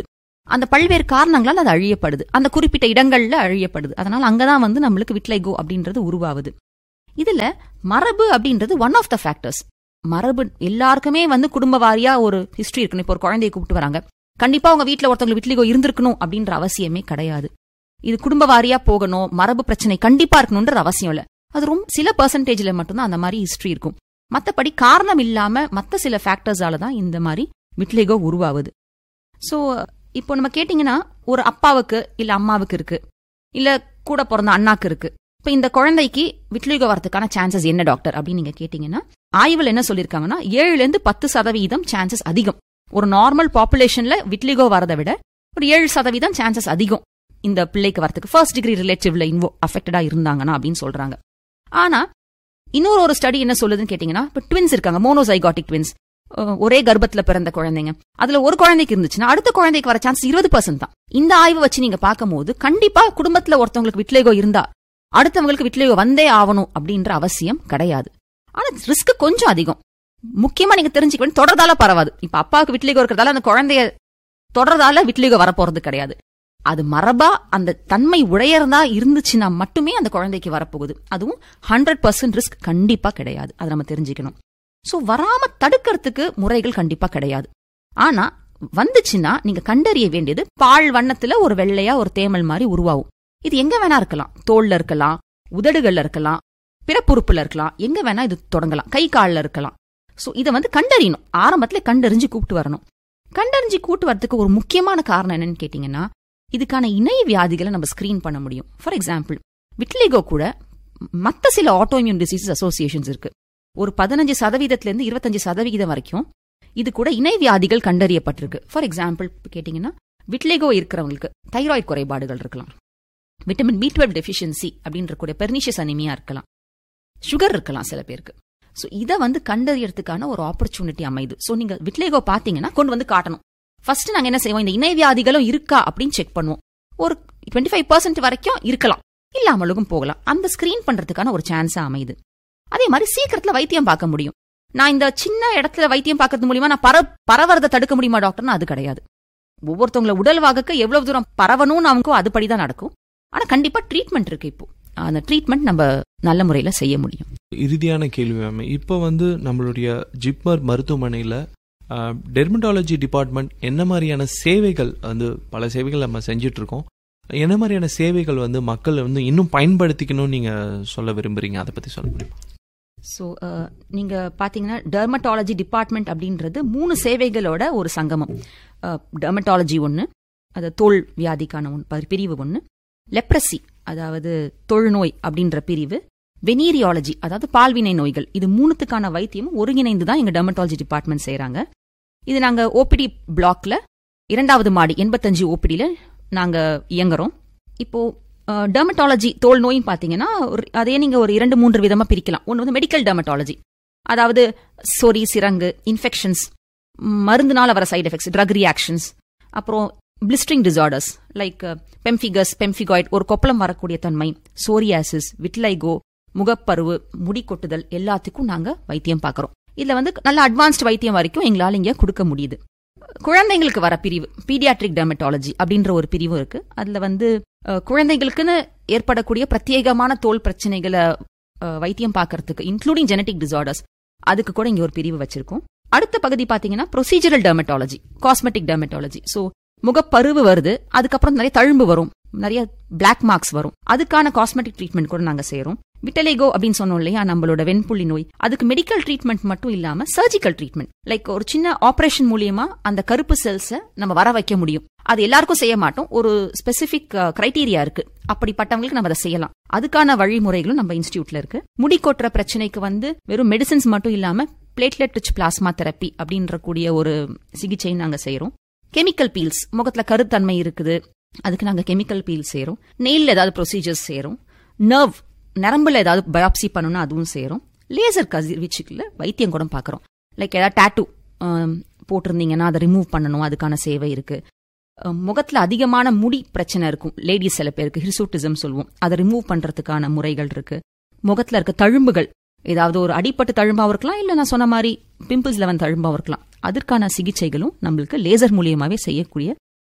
அந்த பல்வேறு காரணங்களால் அது அழியப்படுது, அந்த குறிப்பிட்ட இடங்கள்ல அழியப்படுது. அதனால அங்கதான் வந்து நம்மளுக்கு விட்லைகோ அப்படின்றது உருவாகுது. இதுல மரபு அப்படின்றது ஒன் ஆஃப் த ஃபேக்டர்ஸ். மரபு எல்லாருக்குமே வந்து குடும்ப வாரியா ஒரு ஹிஸ்டரி இருக்கணும். இப்போ ஒரு குழந்தையை கூப்பிட்டு வராங்க, கண்டிப்பா உங்க வீட்டுல ஒருத்தவங்களுக்கு விட்லிகோ இருந்திருக்கணும் அப்படின்ற அவசியமே கிடையாது. இது குடும்ப வாரியா போகணும், மரபு பிரச்சனை கண்டிப்பா இருக்கணும்ன்ற அவசியம் இல்ல. அது ரொம்ப சில பெர்சன்டேஜ்ல மட்டும்தான் அந்த மாதிரி ஹிஸ்டரி இருக்கும். மத்தபடி காரணம் இல்லாம மத்த சில ஃபேக்டர்ஸால தான் இந்த மாதிரி விட்லிகோ உருவாகுது. சோ இப்போ நம்ம கேட்டீங்கன்னா, ஒரு அப்பாவுக்கு இல்ல அம்மாவுக்கு இருக்கு, இல்ல கூட பிறந்த அண்ணாக்கு இருக்கு. இப்ப இந்த குழந்தைக்கு விட்லிகோ வரதுக்கான சான்சஸ் என்ன டாக்டர் அப்படின்னு நீங்க கேட்டீங்கன்னா, ஆய்வுல என்ன சொல்லிருக்காங்கன்னா, ஏழுல இருந்து பத்து சதவீதம் சான்சஸ் அதிகம். ஒரு நார்மல் பாப்புலேஷன்ல விட்லிகோ வரதை விட ஒரு ஏழு சதவீதம் சான்சஸ் அதிகம் இந்த பிள்ளைக்கு வரதுக்கு, ஃபர்ஸ்ட் டிகிரி ரிலேட்டிவ்ல இன்வோ அஃபெக்டடா இருந்தாங்கன்னா அப்படின்னு சொல்றாங்க. ஆனா இன்னொரு ஒரு ஸ்டடி என்ன சொல்லுதுன்னு கேட்டீங்கன்னா, இப்ப ட்வின்ஸ் இருக்காங்க, மோனோசைகாட்டிக் ட்வின்ஸ், ஒரே கர்ப்பத்துல பிறந்த குழந்தைங்க, அதுல ஒரு குழந்தைக்கு இருந்துச்சுன்னா அடுத்த குழந்தைக்கு வர சான்ஸ் இருபது பர்சன்ட் தான். இந்த ஆய்வு வச்சு நீங்க பார்க்கும் போது கண்டிப்பா குடும்பத்துல ஒருத்தவங்களுக்கு விட்லிகோ இருந்தா அடுத்தவங்களுக்கு விட்லிகோ வந்தே ஆகணும் அப்படின்ற அவசியம் கிடையாது. ஆனா ரிஸ்க் கொஞ்சம் அதிகம். முக்கியமா நீங்க தெரிஞ்சுக்க வேண்டிய, தொடர்தால பரவாது. இப்ப அப்பாவுக்கு விட்லிகோ இருக்கிறதால அந்த குழந்தைய தொடர்தால விட்லிகோ வரப்போறது கிடையாது. அது மரபா அந்த தன்மை உடையறதா இருந்துச்சுன்னா மட்டுமே அந்த குழந்தைக்கு வரப்போகுது. அதுவும் ஹண்ட்ரட் பர்சன்ட் ரிஸ்க் கண்டிப்பா கிடையாது. அதை நம்ம தெரிஞ்சுக்கணும். சோ வராம தடுக்கிறதுக்கு முறைகள் கண்டிப்பா கிடையாது. ஆனா வந்துச்சுன்னா நீங்க கண்டறிய வேண்டியது, பால் வண்ணத்துல ஒரு வெள்ளையா ஒரு தேமல் மாதிரி உருவாகும். இது எங்க வேணா இருக்கலாம், தோல்ல இருக்கலாம், உதடுகள்ல இருக்கலாம், பிறப்புறுப்புல இருக்கலாம், எங்க வேணா இது தொடங்கலாம், கை கால்ல இருக்கலாம். சோ இதை வந்து கண்டறியணும். ஆரம்பத்துல கண்டறிஞ்சு கூப்பிட்டு வரணும். கண்டறிஞ்சு கூட்டு வரதுக்கு ஒரு முக்கியமான காரணம் என்னன்னு கேட்டீங்கன்னா, இதுக்கான இணை வியாதிகளை நம்ம ஸ்கிரீன் பண்ண முடியும். ஃபார் எக்ஸாம்பிள், விட்லிகோ கூட மத்த சில ஆட்டோஇம்யூன் டிசீசஸ் அசோசியேஷன்ஸ் இருக்கு. ஒரு பதினஞ்சு சதவீதத்துல இருந்து இருபத்தஞ்சு சதவீதம் வரைக்கும் இது கூட இணை வியாதிகள் கண்டறியப்பட்டிருக்கு. ஃபார் எக்ஸாம்பிள் கேட்டீங்கன்னா, விட்லிகோ இருக்கிறவங்களுக்கு தைராய்டு குறைபாடுகள் இருக்கலாம், விட்டமின் பி டுவெல்வ் டெஃபிஷியன்சி அப்படின்ற கூட பெர்னிஷியஸ் அனிமியா இருக்கலாம், சுகர் இருக்கலாம் சில பேருக்கு. சோ இதை வந்து கண்டறியறதுக்கான ஒரு ஆப்பர்ச்சுனிட்டி அமைது. சோ நீங்க விட்லிகோ பாத்தீங்கன்னா கொண்டு வந்து காட்டணும். ஃபர்ஸ்ட் நாங்க என்ன செய்வோம், இந்த இணை வியாதிகளும் இருக்கா அப்படின்னு செக் பண்ணுவோம். ஒரு டுவெண்ட்டி ஃபைவ் பர்சன்ட் வரைக்கும் இருக்கலாம், இல்லாமலும் போகலாம். அந்த ஸ்கிரீன் பண்றதுக்கான ஒரு சான்ஸா அமைது. அதே மாதிரி சீக்கிரத்துல வைத்தியம் பார்க்க முடியும். நான் இந்த சின்ன இடத்துல வைத்தியம் பார்க்கறது மூலியமா நான் பர பரவறதை தடுக்க முடியுமா டாக்டர்னா அது கிடையாது. ஒவ்வொருத்தவங்கள உடல் வாகக்க எவ்வளவு தூரம் பரவணும்னு அவங்க அதுபடிதான் நடக்கும். ஆனா கண்டிப்பா ட்ரீட்மெண்ட் இருக்கு. இப்போ அந்த ட்ரீட்மெண்ட் நம்ம நல்ல முறையில செய்ய முடியும். இறுதியான கேள்வி மேம், இப்போ வந்து நம்மளுடைய ஜிப்மர் மருத்துவமனையில டெர்மட்டாலஜி டிபார்ட்மெண்ட் என்ன மாதிரியான சேவைகள் வந்து, பல சேவைகள் நம்ம செஞ்சுட்டு இருக்கோம், என்ன மாதிரியான சேவைகள் வந்து மக்கள் வந்து இன்னும் பயன்படுத்திக்கணும்னு நீங்க சொல்ல விரும்புறீங்க, அதை பத்தி சொல்ல முடியுமா? ஸோ நீங்க பாத்தீங்கன்னா டெர்மட்டாலஜி டிபார்ட்மெண்ட் அப்படின்றது மூணு சேவைகளோட ஒரு சங்கமம். டெர்மட்டாலஜி ஒன்று, அது தோல் வியாதிக்கான பிரிவு ஒன்று, லெப்ரசி அதாவது தொழுநோய் அப்படின்ற பிரிவு, வெனீரியாலஜி அதாவது பால்வினை நோய்கள், இது மூணுத்துக்கான வைத்தியமும் ஒருங்கிணைந்து தான் எங்க டெர்மட்டாலஜி டிபார்ட்மெண்ட் செய்யறாங்க. இது நாங்க ஓபிடி பிளாக்ல இரண்டாவது மாடி எண்பத்தஞ்சு ஓபிடியில நாங்க இயங்குறோம். இப்போ டெர்மட்டாலஜி தோல் நோயின்னு பாத்தீங்கன்னா அதே நீங்க ஒரு இரண்டு மூன்று விதமா பிரிக்கலாம். ஒன்று வந்து மெடிக்கல் டெர்மட்டாலஜி, அதாவது சொறி, சிரங்கு, இன்ஃபெக்ஷன்ஸ், மருந்துனால வர சைடு எஃபெக்ட்ஸ், ட்ரக் ரியாக்ஷன்ஸ், அப்புறம் blistering disorders like pemphigus, pemphigoid, ஒரு கொப்பளம் வரக்கூடிய தன்மை, சோரியாசிஸ், விட்லைகோ, முகப்பருவு, முடி கொட்டுதல், எல்லாத்துக்கும் நாங்க வைத்தியம் பார்க்கறோம். இதுல வந்து நல்ல அட்வான்ஸ்ட் வைத்தியம் வரைக்கும் எங்களால இங்க கொடுக்க முடியுது. குழந்தைங்களுக்கு வர பிரிவு பீடியாட்ரிக் டெர்மட்டாலஜி அப்படின்ற ஒரு பிரிவு இருக்கு. அதுல வந்து குழந்தைகளுக்குன்னு ஏற்படக்கூடிய பிரத்யேகமான தோல் பிரச்சனைகளை வைத்தியம் பார்க்கறதுக்கு, இன்க்ளூடிங் ஜெனடிக் டிசார்டர்ஸ், அதுக்கு கூட இங்க ஒரு பிரிவு வச்சிருக்கோம். அடுத்த பகுதி பாத்தீங்கன்னா procedural dermatology, cosmetic dermatology. So முகப்பருவு வருது, அதுக்கப்புறம் நிறைய தழும்பு வரும், நிறைய பிளாக் மார்க்ஸ் வரும், அதுக்கான காஸ்மெட்டிக் ட்ரீட்மெண்ட் கூட நாங்க செய்யறோம். விட்டலிகோ அப்படின்னு சொன்னோம் இல்லையா, நம்மளோட வெண்புள்ளி நோய், அதுக்கு மெடிக்கல் ட்ரீட்மெண்ட் மட்டும் இல்லாம சர்ஜிக்கல் ட்ரீட்மெண்ட், லைக் ஒரு சின்ன ஆபரேஷன் மூலியமா அந்த கருப்பு செல்ஸை நம்ம வர வைக்க முடியும். அது எல்லாருக்கும் செய்ய மாட்டோம், ஒரு ஸ்பெசிபிக் கிரைட்டீரியா இருக்கு, அப்படிப்பட்டவங்களுக்கு நம்ம அதை செய்யலாம். அதுக்கான வழிமுறைகளும் நம்ம இன்ஸ்டிடியூட்ல இருக்கு. முடி கொட்டுற பிரச்சனைக்கு வந்து வெறும் மெடிசின்ஸ் மட்டும் இல்லாம பிளேட்லெட் ரிச் பிளாஸ்மா தெரப்பி அப்படின்ற கூடிய ஒரு சிகிச்சை நாங்க செய்யறோம். கெமிக்கல் பீல்ஸ், முகத்துல கருத்தன்மை இருக்குது, அதுக்கு நாங்க கெமிக்கல் பீல் செய்யறோம். நெயில் ஏதாவது ப்ரொசீஜர்ஸ் செய்யறோம். நர்வ், நரம்புல ஏதாவது பயாப்சி பண்ணணும்னா அதுவும் செய்யறோம். லேசர் கதிர்வீச்சுக்குள்ள வைத்தியம் கூட பாக்குறோம். லைக் ஏதாவது டாட்டூ போட்டிருந்தீங்கன்னா அதை ரிமூவ் பண்ணணும், அதுக்கான சேவை இருக்கு. முகத்துல அதிகமான முடி பிரச்சனை இருக்கும், லேடிஸ் சில பேருக்கு ஹிர்சூட்டிசம் சொல்லுவோம், அதை ரிமூவ் பண்றதுக்கான முறைகள் இருக்கு. முகத்துல இருக்க தழும்புகள், ஏதாவது ஒரு அடிப்பட்டு தழும்பாவும் இருக்கலாம், இல்ல நான் சொன்ன மாதிரி பிம்பிள்ஸ்ல வந்து தழும்பாவும் இருக்கலாம், அதற்கான சிகிச்சைகளும் நம்மளுக்கு லேசர் மூலியமாவே செய்யக்கூடிய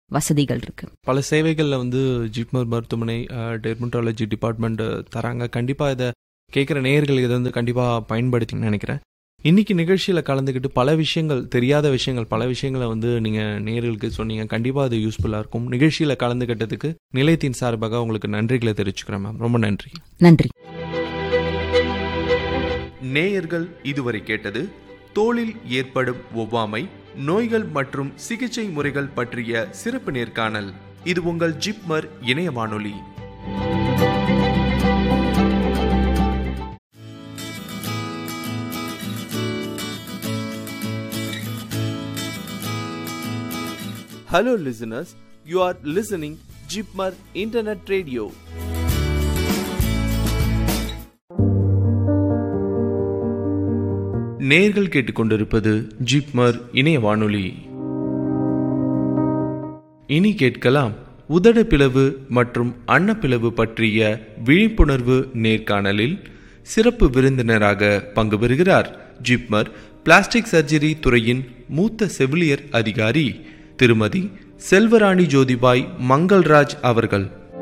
வசதிகள் இருக்கு. பல சேவைகளில் வந்து ஜிப்மர் மருத்துவமனை டெர்மட்டாலஜி டிபார்ட்மெண்ட் தராங்க. கண்டிப்பாக இதை கேட்குற நேயர்கள் இதை வந்து கண்டிப்பாக பயன்படுத்தின்னு நினைக்கிறேன். இன்னைக்கு நிகழ்ச்சியில் கலந்துக்கிட்டு பல விஷயங்கள், தெரியாத விஷயங்கள், பல விஷயங்களை வந்து நீங்கள் நேயர்களுக்கு சொன்னீங்க. கண்டிப்பாக அது யூஸ்ஃபுல்லாக இருக்கும். நிகழ்ச்சியில் கலந்துக்கிட்டதுக்கு நிலையத்தின் சார்பாக உங்களுக்கு நன்றிகளை தெரிவிச்சுக்கிறேன் மேம். ரொம்ப நன்றி. நன்றி. நேயர்கள் இதுவரை கேட்டது தோலில் ஏற்படும் ஒவ்வாமை, நோய்கள் மற்றும் சிகிச்சை முறைகள் பற்றிய சிறப்பு நேர்காணல். இது உங்கள் ஜிப்மர் இணைய வானொலி. Hello listeners, you are listening Jipmar Internet Radio. நேர்கள் கேட்டுக்கொண்டிருப்பது ஜிப்மர் இணைய வானொலி. இனி கேட்கலாம் உதடுப்பிளவு மற்றும் அன்னப்பிளவு பற்றிய விழிப்புணர்வு நேர்காணலில் சிறப்பு விருந்தினராக பங்கு பெறுகிறார் ஜிப்மர் பிளாஸ்டிக் சர்ஜரி துறையின் மூத்த செவிலியர் அதிகாரி திருமதி செல்வராணி ஜோதிபாய் மங்கள்ராஜ் அவர்கள்.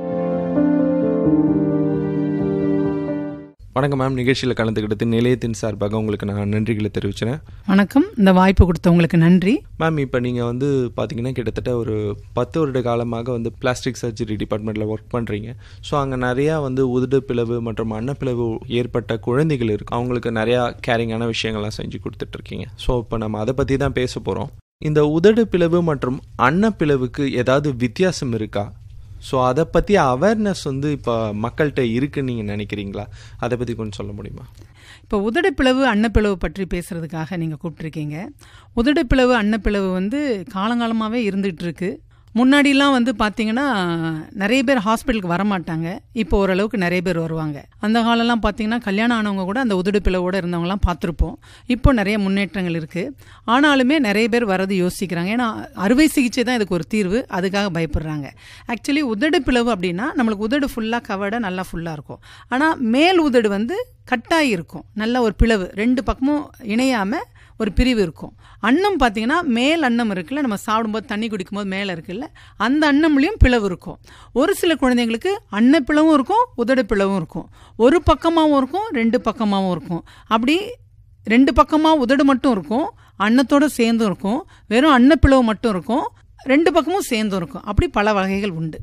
வணக்கம் மேம். நிகழ்ச்சியில் கலந்துக்கிட்டு நிலையத்தின் சார்பாக உங்களுக்கு நான் நன்றிகளை தெரிவிக்கிறேன். வணக்கம். இந்த வாய்ப்பு கொடுத்தவங்களுக்கு நன்றி மேம். இப்போ நீங்கள் வந்து பார்த்தீங்கன்னா கிட்டத்தட்ட ஒரு பத்து வருட காலமாக வந்து பிளாஸ்டிக் சர்ஜரி டிபார்ட்மெண்ட்டில் ஒர்க் பண்ணுறீங்க. ஸோ அங்கே நிறையா வந்து உதடு பிளவு மற்றும் அன்னப்பிளவு ஏற்பட்ட குழந்தைகள் இருக்குது. அவங்களுக்கு நிறையா கேரிங்கான விஷயங்கள்லாம் செஞ்சு கொடுத்துட்ருக்கீங்க. ஸோ இப்போ நம்ம அதை பற்றி தான் பேச போகிறோம். இந்த உதடு பிளவு மற்றும் அன்னப்பிளவுக்கு ஏதாவது வித்தியாசம் இருக்கா? ஸோ அதை பற்றி அவேர்னஸ் வந்து இப்போ மக்கள்கிட்ட இருக்குன்னு நீங்கள் நினைக்கிறீங்களா? அதை பற்றி கொஞ்சம் சொல்ல முடியுமா? இப்போ உதடுப்பிளவு அன்னப்பிளவு பற்றி பேசுறதுக்காக நீங்கள் கூப்பிட்ருக்கீங்க. உதடுப்பிளவு அன்னப்பிளவு வந்து காலங்காலமாகவே இருந்துகிட்டு இருக்கு. முன்னாடிலாம் வந்து பார்த்தீங்கன்னா நிறைய பேர் ஹாஸ்பிட்டலுக்கு வரமாட்டாங்க. இப்போ ஓரளவுக்கு நிறைய பேர் வருவாங்க. அந்த காலம்லாம் பார்த்தீங்கன்னா கல்யாணம் ஆனவங்க கூட அந்த உதடுப்பிளவோடு இருந்தவங்கலாம் பார்த்துருப்போம். இப்போ நிறைய முன்னேற்றங்கள் இருக்குது. ஆனாலுமே நிறைய பேர் வரது யோசிக்கிறாங்க. ஏன்னா அறுவை சிகிச்சை தான் இதுக்கு ஒரு தீர்வு, அதுக்காக பயப்படுறாங்க. ஆக்சுவலி உதடுப்பிளவு அப்படின்னா நம்மளுக்கு உதடு ஃபுல்லாக கவர்டாக நல்லா ஃபுல்லாக இருக்கும். ஆனால் மேல் உதடு வந்து கட்டாகி இருக்கும். நல்ல ஒரு பிளவு, ரெண்டு பக்கமும் இணையாமல் ஒரு பிரிவு இருக்கும். அன்னம் பார்த்தீங்கன்னா மேல் அன்னம் இருக்குல்ல, நம்ம சாப்பிடும்போது தண்ணி குடிக்கும்போது மேலே இருக்குல்ல, அந்த அன்னம்லேயும் பிளவு இருக்கும். ஒரு சில குழந்தைங்களுக்கு அன்னப்பிளவும் இருக்கும், உதடு பிளவும் இருக்கும். ஒரு பக்கமாகவும் இருக்கும், ரெண்டு பக்கமாகவும் இருக்கும். அப்படி ரெண்டு பக்கமாக உதடு மட்டும் இருக்கும், அன்னத்தோடு சேர்ந்தும் இருக்கும். வெறும் அன்னப்பிளவு மட்டும் இருக்கும், ரெண்டு பக்கமும் சேர்ந்தும் இருக்கும். அப்படி பல வகைகள் உண்டு.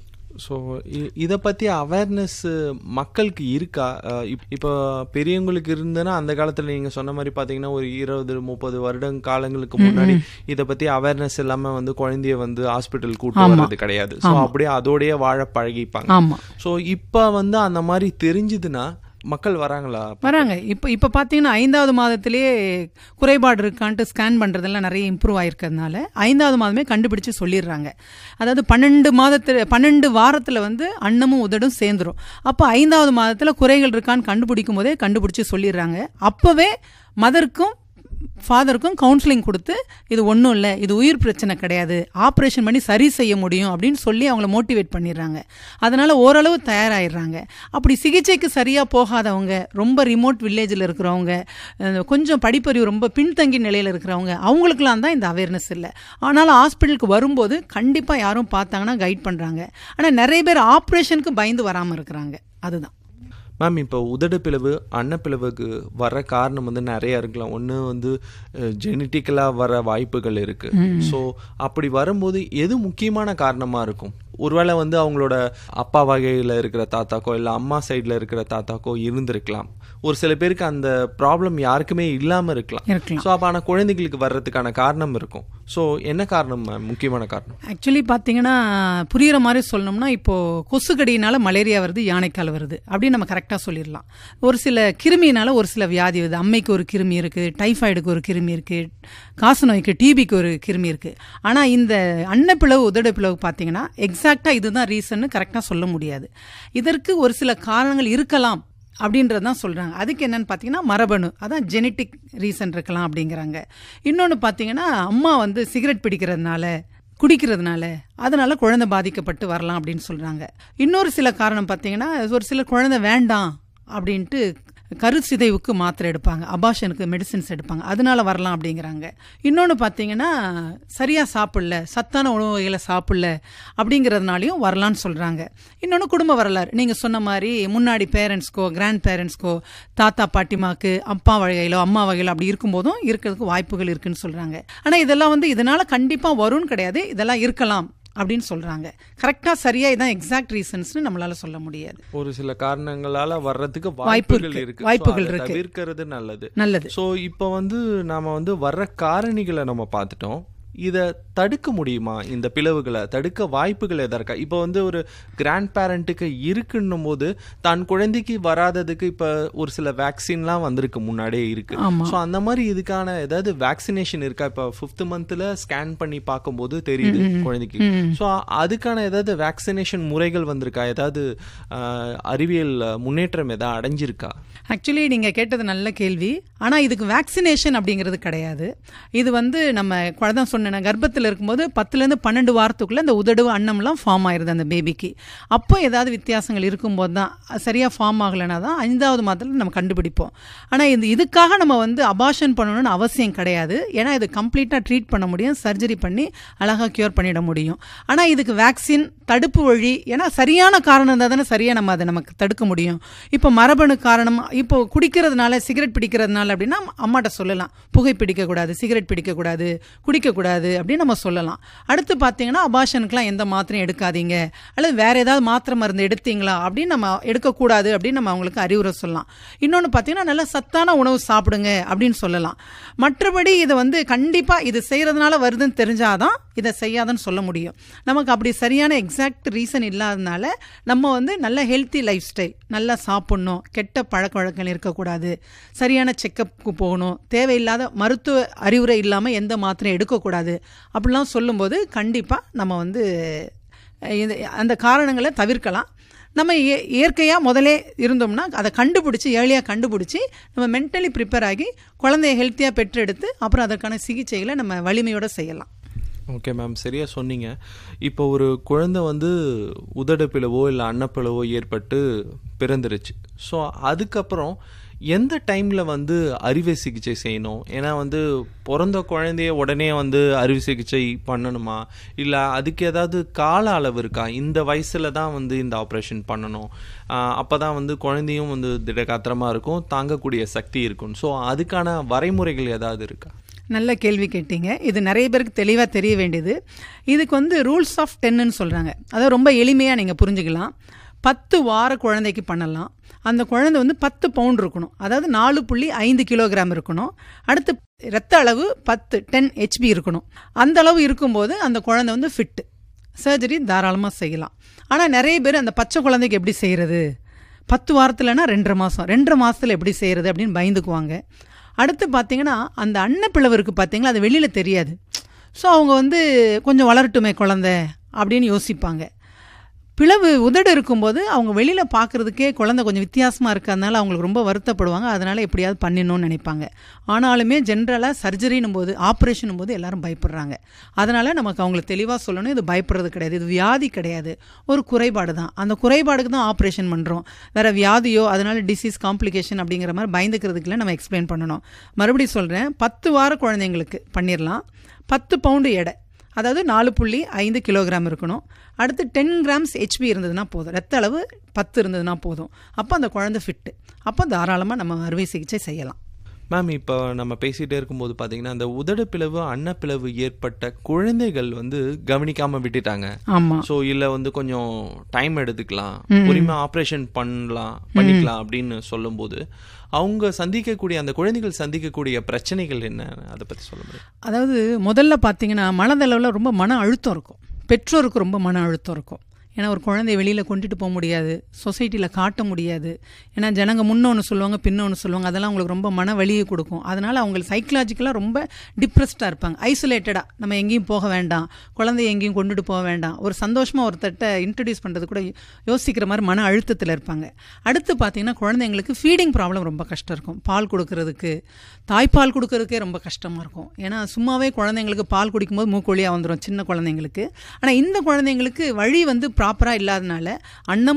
ஸோ இதை பற்றி அவேர்னஸ் மக்களுக்கு இருக்கா? இப்போ பெரியவங்களுக்கு இருந்ததுன்னா அந்த காலத்தில் நீங்கள் சொன்ன மாதிரி பார்த்தீங்கன்னா ஒரு இருபது முப்பது வருடம் காலங்களுக்கு முன்னாடி இதை பற்றி அவேர்னஸ் இல்லாமல் வந்து குழந்தைய வந்து ஹாஸ்பிட்டல் கூட்டு வர்றது கிடையாது. ஸோ அப்படியே அதோடய வாழ பழகிப்பாங்க. ஸோ இப்போ வந்து அந்த மாதிரி தெரிஞ்சுதுன்னா மக்கள் வராங்களா? வராங்க. இப்போ இப்போ பார்த்தீங்கன்னா ஐந்தாவது மாதத்திலேயே குறைபாடு இருக்கான்ட்டு ஸ்கேன் பண்ணுறதெல்லாம் நிறைய இம்ப்ரூவ் ஆகிருக்கிறதுனால ஐந்தாவது மாதமே கண்டுபிடிச்சு சொல்லிடுறாங்க. அதாவது பன்னெண்டு மாதத்தில் பன்னெண்டு வாரத்தில் வந்து அன்னமும் உதடும் சேர்ந்துடும். அப்போ ஐந்தாவது மாதத்தில் குறைகள் இருக்கான்னு கண்டுபிடிக்கும் போதே கண்டுபிடிச்சி சொல்லிடுறாங்க. அப்போவே மதருக்கும் ஃபாதருக்கும் கவுன்சிலிங் கொடுத்து இது ஒன்றும் இல்லை, இது உயிர் பிரச்சனை கிடையாது, ஆப்ரேஷன் பண்ணி சரி செய்ய முடியும் அப்படின்னு சொல்லி அவங்கள மோட்டிவேட் பண்ணிடுறாங்க. அதனால் ஓரளவு தயாராகிடுறாங்க. அப்படி சிகிச்சைக்கு சரியாக போகாதவங்க, ரொம்ப ரிமோட் வில்லேஜில் இருக்கிறவங்க, கொஞ்சம் படிப்பறிவு ரொம்ப பின்தங்கி நிலையில் இருக்கிறவங்க, அவங்களுக்குலாம் தான் இந்த அவேர்னஸ் இல்லை. ஆனாலும் ஹாஸ்பிட்டலுக்கு வரும்போது கண்டிப்பாக யாரும் பார்த்தாங்கன்னா கைட் பண்ணுறாங்க. ஆனால் நிறைய பேர் ஆப்ரேஷனுக்கு பயந்து வராமல் இருக்கிறாங்க. அதுதான் மேம். இப்போ உதடு பிளவு அன்னப்பிளவுக்கு வர காரணம் வந்து நிறைய இருக்கலாம். ஒன்று வந்து ஜெனட்டிக்கலாக வர வாய்ப்புகள் இருக்குது. ஸோ அப்படி வரும்போது எது முக்கியமான காரணமாக இருக்கும்? ஒருவேளை வந்து அவங்களோட அப்பா வகையில் இருக்கிற தாத்தாக்கோ இல்லை அம்மா சைடில் இருக்கிற தாத்தாக்கோ இருந்திருக்கலாம். ஒரு சில பேருக்கு அந்த ப்ராப்ளம் யாருக்குமே இல்லாமல் இருக்கலாம். ஸோ அப்போ ஆனால் குழந்தைகளுக்கு வர்றதுக்கான காரணம் இருக்கும். ஸோ என்ன காரணம் முக்கியமான காரணம்? ஆக்சுவலி பார்த்தீங்கன்னா புரிகிற மாதிரி சொல்லணும்னா, இப்போது கொசுக்கடியினால மலேரியா வருது, யானைக்கால் வருது அப்படின்னு நம்ம கரெக்டாக சொல்லிடலாம். ஒரு சில கிருமியினால ஒரு சில வியாதி வருது. அம்மைக்கு ஒரு கிருமி இருக்குது, டைஃபாய்டுக்கு ஒரு கிருமி இருக்குது, காசநோய்க்கு டிபிக்கு ஒரு கிருமி இருக்குது. ஆனால் இந்த அன்னப்பிளவு உதடு பிளவு பார்த்தீங்கன்னா எக்ஸாக்டாக இதுதான் ரீசன்னு கரெக்டாக சொல்ல முடியாது. இதற்கு ஒரு சில காரணங்கள் இருக்கலாம் அப்படின்றது தான் சொல்கிறாங்க. அதுக்கு என்னன்னு பார்த்தீங்கன்னா மரபணு, அதான் ஜெனட்டிக் ரீசன் இருக்கலாம் அப்படிங்கிறாங்க. இன்னொன்று பார்த்தீங்கன்னா அம்மா வந்து சிகரெட் பிடிக்கிறதுனால, குடிக்கிறதுனால, அதனால குழந்தை பாதிக்கப்பட்டு வரலாம் அப்படின்னு சொல்கிறாங்க. இன்னொரு சில காரணம் பார்த்தீங்கன்னா ஒரு சில குழந்தை வேண்டாம் அப்படின்ட்டு கருச்சிதைவுக்கு மாத்திரை எடுப்பாங்க, அபாஷனுக்கு மெடிசின்ஸ் எடுப்பாங்க, அதனால வரலாம் அப்படிங்கிறாங்க. இன்னொன்று பார்த்தீங்கன்னா சரியாக சாப்பிடல, சத்தான உணவு வகைகளை சாப்பிடல அப்படிங்கிறதுனாலையும் வரலான்னு சொல்கிறாங்க. இன்னொன்று குடும்ப வரலாறு, நீங்கள் சொன்ன மாதிரி முன்னாடி பேரண்ட்ஸ்க்கோ கிராண்ட் பேரண்ட்ஸ்க்கோ தாத்தா பாட்டிமாக்கு அப்பா வகையிலோ அம்மா வகையிலோ அப்படி இருக்கும்போதும் இருக்கிறதுக்கு வாய்ப்புகள் இருக்குன்னு சொல்கிறாங்க. ஆனால் இதெல்லாம் வந்து இதனால் கண்டிப்பாக வரும்னு கிடையாது, இதெல்லாம் இருக்கலாம் அப்படின்னு சொல்றாங்க. கரெக்டா சரியா இதான் எக்ஸாக்ட் ரீசன்ஸ்னு நம்மளால சொல்ல முடியாது. ஒரு சில காரணங்களால வர்றதுக்கு வாய்ப்புகள் இருக்கு, வாய்ப்புகள் இருக்கு, தவிர்க்கிறது நல்லது நல்லது. சோ இப்போ வந்து நாம வந்து வர்ற காரணிகளை நம்ம பார்த்துட்டோம். இதை தடுக்க முடியுமா? இந்த பிளவுகளை தடுக்க வாய்ப்புகள் எதா இருக்கா? இப்போ வந்து ஒரு கிராண்ட் பேரண்ட்டுக்கு இருக்குன்னும் போது தான் குழந்தைக்கு வராததுக்கு இப்போ ஒரு சில வேக்சின்லாம் வந்திருக்கு, முன்னாடியே இருக்கு. ஸோ அந்த மாதிரி இதுக்கான ஏதாவது வேக்சினேஷன் இருக்கா? இப்போ ஃபிஃப்த் மந்த்ல ஸ்கேன் பண்ணி பார்க்கும்போது தெரியுது குழந்தைக்கு. ஸோ அதுக்கான ஏதாவது வேக்சினேஷன் முறைகள் வந்திருக்கா? ஏதாவது அறிவியல் முன்னேற்றம் ஏதாவது அடைஞ்சிருக்கா? ஆக்சுவலி நீங்க கேட்டது நல்ல கேள்வி. ஆனா இதுக்கு வேக்சினேஷன் அப்படிங்கிறது கிடையாது. இது வந்து நம்ம குழந்தை சொன்ன கர்ப்பத்தில் இருக்கும்போது பத்துலேருந்து பன்னெண்டு வாரத்துக்குள்ள இந்த உதடு அன்னம்லாம் ஃபார்ம் ஆயிருது அந்த பேபிக்கு. அப்போ ஏதாவது வித்தியாசங்கள் இருக்கும்போது தான், சரியாக ஃபார்ம் ஆகலைன்னா தான் ஐந்தாவது மாதத்தில் நம்ம கண்டுபிடிப்போம். ஆனால் இது இதுக்காக நம்ம வந்து அபார்ஷன் பண்ணணும்னு அவசியம் கிடையாது. ஏன்னா இது கம்ப்ளீட்டாக ட்ரீட் பண்ண முடியும், சர்ஜரி பண்ணி அழகாக க்யூர் பண்ணிட முடியும். ஆனால் இதுக்கு வேக்சின், தடுப்பு வழி, ஏன்னா சரியான காரணம் இருந்தால் தானே சரியாக நம்ம அதை நமக்கு தடுக்க முடியும். இப்போ மரபணு காரணம், இப்போ குடிக்கிறதுனால, சிகரெட் பிடிக்கிறதுனால அப்படின்னா அம்மாட்ட சொல்லலாம், புகை பிடிக்கக்கூடாது, சிகரெட் பிடிக்கக்கூடாது, குடிக்கக்கூடாது அப்படின்னு நம்ம சொல்லலாம். அடுத்து பார்த்தீங்கன்னா அபார்ஷனுக்குலாம் எந்த மாத்திரையும் எடுக்காதீங்க, அல்லது வேற ஏதாவது மாத்திரை மருந்து எடுத்தீங்களா அப்படின்னு நம்ம எடுக்கக்கூடாது அப்படின்னு நம்ம அவங்களுக்கு அறிவுரை சொல்லலாம். இன்னொன்று பார்த்தீங்கன்னா நல்ல சத்தான உணவு சாப்பிடுங்க அப்படின்னு சொல்லலாம். மற்றபடி இதை வந்து கண்டிப்பாக இது செய்யறதுனால வருதுன்னு தெரிஞ்சாதான் இதை செய்யாதுன்னு சொல்ல முடியும். நமக்கு அப்படி சரியான எக்ஸாக்ட் ரீசன் இல்லாதனால நம்ம வந்து நல்ல ஹெல்த்தி லைஃப் ஸ்டைல், நல்லா சாப்பிடணும், கெட்ட பழக்க வழக்கங்கள் இருக்கக்கூடாது, சரியான செக்கப்புக்கு போகணும், தேவையில்லாத மருத்துவ அறிவுரை இல்லாமல் எந்த மாத்திரையும் எடுக்கக்கூடாது அப்படிலாம் சொல்லும்போது கண்டிப்பாக நம்ம வந்து அந்த காரணங்களை தவிர்க்கலாம். நம்ம இயற்கையாக முதலே இருந்தோம்னா அதை கண்டுபிடிச்சி, ஏர்லியாக கண்டுபிடிச்சி நம்ம மென்டலி ப்ரிப்பேர் ஆகி குழந்தைய ஹெல்த்தியாக பெற்றெடுத்து அப்புறம் அதற்கான சிகிச்சைகளை நம்ம வலிமையோடு செய்யலாம். ஓகே மேம், சரியாக சொன்னீங்க. இப்போ ஒரு குழந்தை வந்து உதடு பிளவோ இல்லை அன்னப்பிளவோ ஏற்பட்டு பிறந்துருச்சு. ஸோ அதுக்கப்புறம் எந்த டைமில் வந்து அறுவை சிகிச்சை செய்யணும்? ஏன்னா வந்து பிறந்த குழந்தைய உடனே வந்து அறுவை சிகிச்சை பண்ணணுமா, இல்லை அதுக்கு ஏதாவது கால அளவு இருக்கா? இந்த வயசில் தான் வந்து இந்த ஆப்ரேஷன் பண்ணணும், அப்போ தான் வந்து குழந்தையும் வந்து திடகாத்திரமாக இருக்கும், தாங்கக்கூடிய சக்தி இருக்கும். ஸோ அதுக்கான வரைமுறைகள் ஏதாவது இருக்கா? நல்ல கேள்வி கேட்டீங்க. இது நிறைய பேருக்கு தெளிவாக தெரிய வேண்டியது. இதுக்கு வந்து ரூல்ஸ் ஆஃப் டென்னு சொல்கிறாங்க. அதை ரொம்ப எளிமையாக நீங்கள் புரிஞ்சுக்கலாம். பத்து வார குழந்தைக்கு பண்ணலாம். அந்த குழந்தை வந்து பத்து பவுண்ட் இருக்கணும், அதாவது நாலு புள்ளி ஐந்து கிலோகிராம் இருக்கணும். அடுத்து ரத்த அளவு பத்து டென் ஹெச்பி இருக்கணும். அந்த அளவு இருக்கும்போது அந்த குழந்தை வந்து ஃபிட்டு, சர்ஜரி தாராளமாக செய்யலாம். ஆனால் நிறைய பேர் அந்த பச்சை குழந்தைக்கு எப்படி செய்கிறது, பத்து வாரத்தில்னா ரெண்டரை மாதம் ரெண்டரை மாதத்தில் எப்படி செய்கிறது அப்படின்னு பயந்துக்குவாங்க. அடுத்து பார்த்தீங்கன்னா அந்த அன்னப்பிளவு இருக்குது பார்த்தீங்களா, அது வெளியில் தெரியாது. ஸோ அவங்க வந்து கொஞ்சம் வளரட்டுமே குழந்தை அப்படின்னு யோசிப்பாங்க. பிளவு உதடு இருக்கும்போது அவங்க வெளியில் பார்க்குறதுக்கே குழந்தை கொஞ்சம் வித்தியாசமாக இருக்கிறதுனால அவங்களுக்கு ரொம்ப வருத்தப்படுவாங்க. அதனால் எப்படியாவது பண்ணிடணும்னு நினைப்பாங்க. ஆனாலுமே ஜென்ரலாக சர்ஜரினும் போது, ஆப்ரேஷனும் போது எல்லாரும் பயப்படுறாங்க. அதனால் நமக்கு அவங்களுக்கு தெளிவாக சொல்லணும், இது பயப்படுறது கிடையாது, இது வியாதி கிடையாது, ஒரு குறைபாடு தான். அந்த குறைபாடுக்கு தான் ஆப்ரேஷன் பண்ணுறோம், வேறு வியாதியோ அதனால் டிசீஸ் காம்ப்ளிகேஷன் அப்படிங்கிற மாதிரி பயந்துக்கிறதுக்குள்ள நம்ம எக்ஸ்பிளைன் பண்ணணும். மறுபடியும் சொல்கிறேன், பத்து வார குழந்தைங்களுக்கு பண்ணிடலாம். பத்து பவுண்டு எடை, அதாவது நாலு புள்ளி ஐந்து கிலோகிராம் இருக்கணும். அடுத்து டென் கிராம்ஸ் ஹெச்பி இருந்ததுன்னா போதும், ரத்த அளவு பத்து இருந்ததுன்னா போதும். அப்போ அந்த குழந்தை ஃபிட்டு, அப்போ தாராளமாக நம்ம அறுவை சிகிச்சை செய்யலாம். மேம், இப்போ நம்ம பேசிகிட்டே இருக்கும்போது பார்த்தீங்கன்னா அந்த உதடு பிளவு அன்னப்பிளவு ஏற்பட்ட குழந்தைகள் வந்து கவனிக்காமல் விட்டுட்டாங்க. ஆமாம். ஸோ இல்லை வந்து கொஞ்சம் டைம் எடுத்துக்கலாம், பொறுமையாக ஆப்ரேஷன் பண்ணலாம் பண்ணிக்கலாம் அப்படின்னு சொல்லும்போது அவங்க சந்திக்கக்கூடிய, அந்த குழந்தைகள் சந்திக்கக்கூடிய பிரச்சனைகள் என்ன, அதை பற்றி சொல்ல முடியும்? அதாவது முதல்ல பார்த்தீங்கன்னா மனதளவில் ரொம்ப மன அழுத்தம் இருக்கும், பெற்றோருக்கு ரொம்ப மன அழுத்தம் இருக்கும். ஏன்னா ஒரு குழந்தைய வெளியில் கொண்டுட்டு போக முடியாது, சொசைட்டியில் காட்ட முடியாது. ஏன்னா ஜனங்க முன்ன ஒன்று சொல்லுவாங்க, பின்ன ஒன்று சொல்லுவாங்க, அதெல்லாம் அவங்களுக்கு ரொம்ப மன வலியை கொடுக்கும். அதனால் அவங்களுக்கு சைக்கலாஜிக்கலாக ரொம்ப டிப்ரெஸ்டாக இருப்பாங்க, ஐசோலேட்டடாக. நம்ம எங்கேயும் போக வேண்டாம், குழந்தைய எங்கேயும் கொண்டுட்டு போக வேண்டாம், ஒரு சந்தோஷமாக ஒரு தட்டை இன்ட்ரடியூஸ் பண்ணுறது கூட யோசிக்கிற மாதிரி மன அழுத்தத்தில் இருப்பாங்க. அடுத்து பார்த்தீங்கன்னா குழந்தைங்களுக்கு ஃபீடிங் ப்ராப்ளம் ரொம்ப கஷ்டம் இருக்கும். பால் கொடுக்கறதுக்கு, தாய்ப்பால் கொடுக்கறதுக்கே ரொம்ப கஷ்டமாக இருக்கும். ஏன்னா சும்மாவே குழந்தைங்களுக்கு பால் குடிக்கும்போது மூக்கொழியாக வந்துடும் சின்ன குழந்தைங்களுக்கு. ஆனால் இந்த குழந்தைங்களுக்கு வழி வந்து ப்ராப்பராக இல்லாதனால அன்னமும்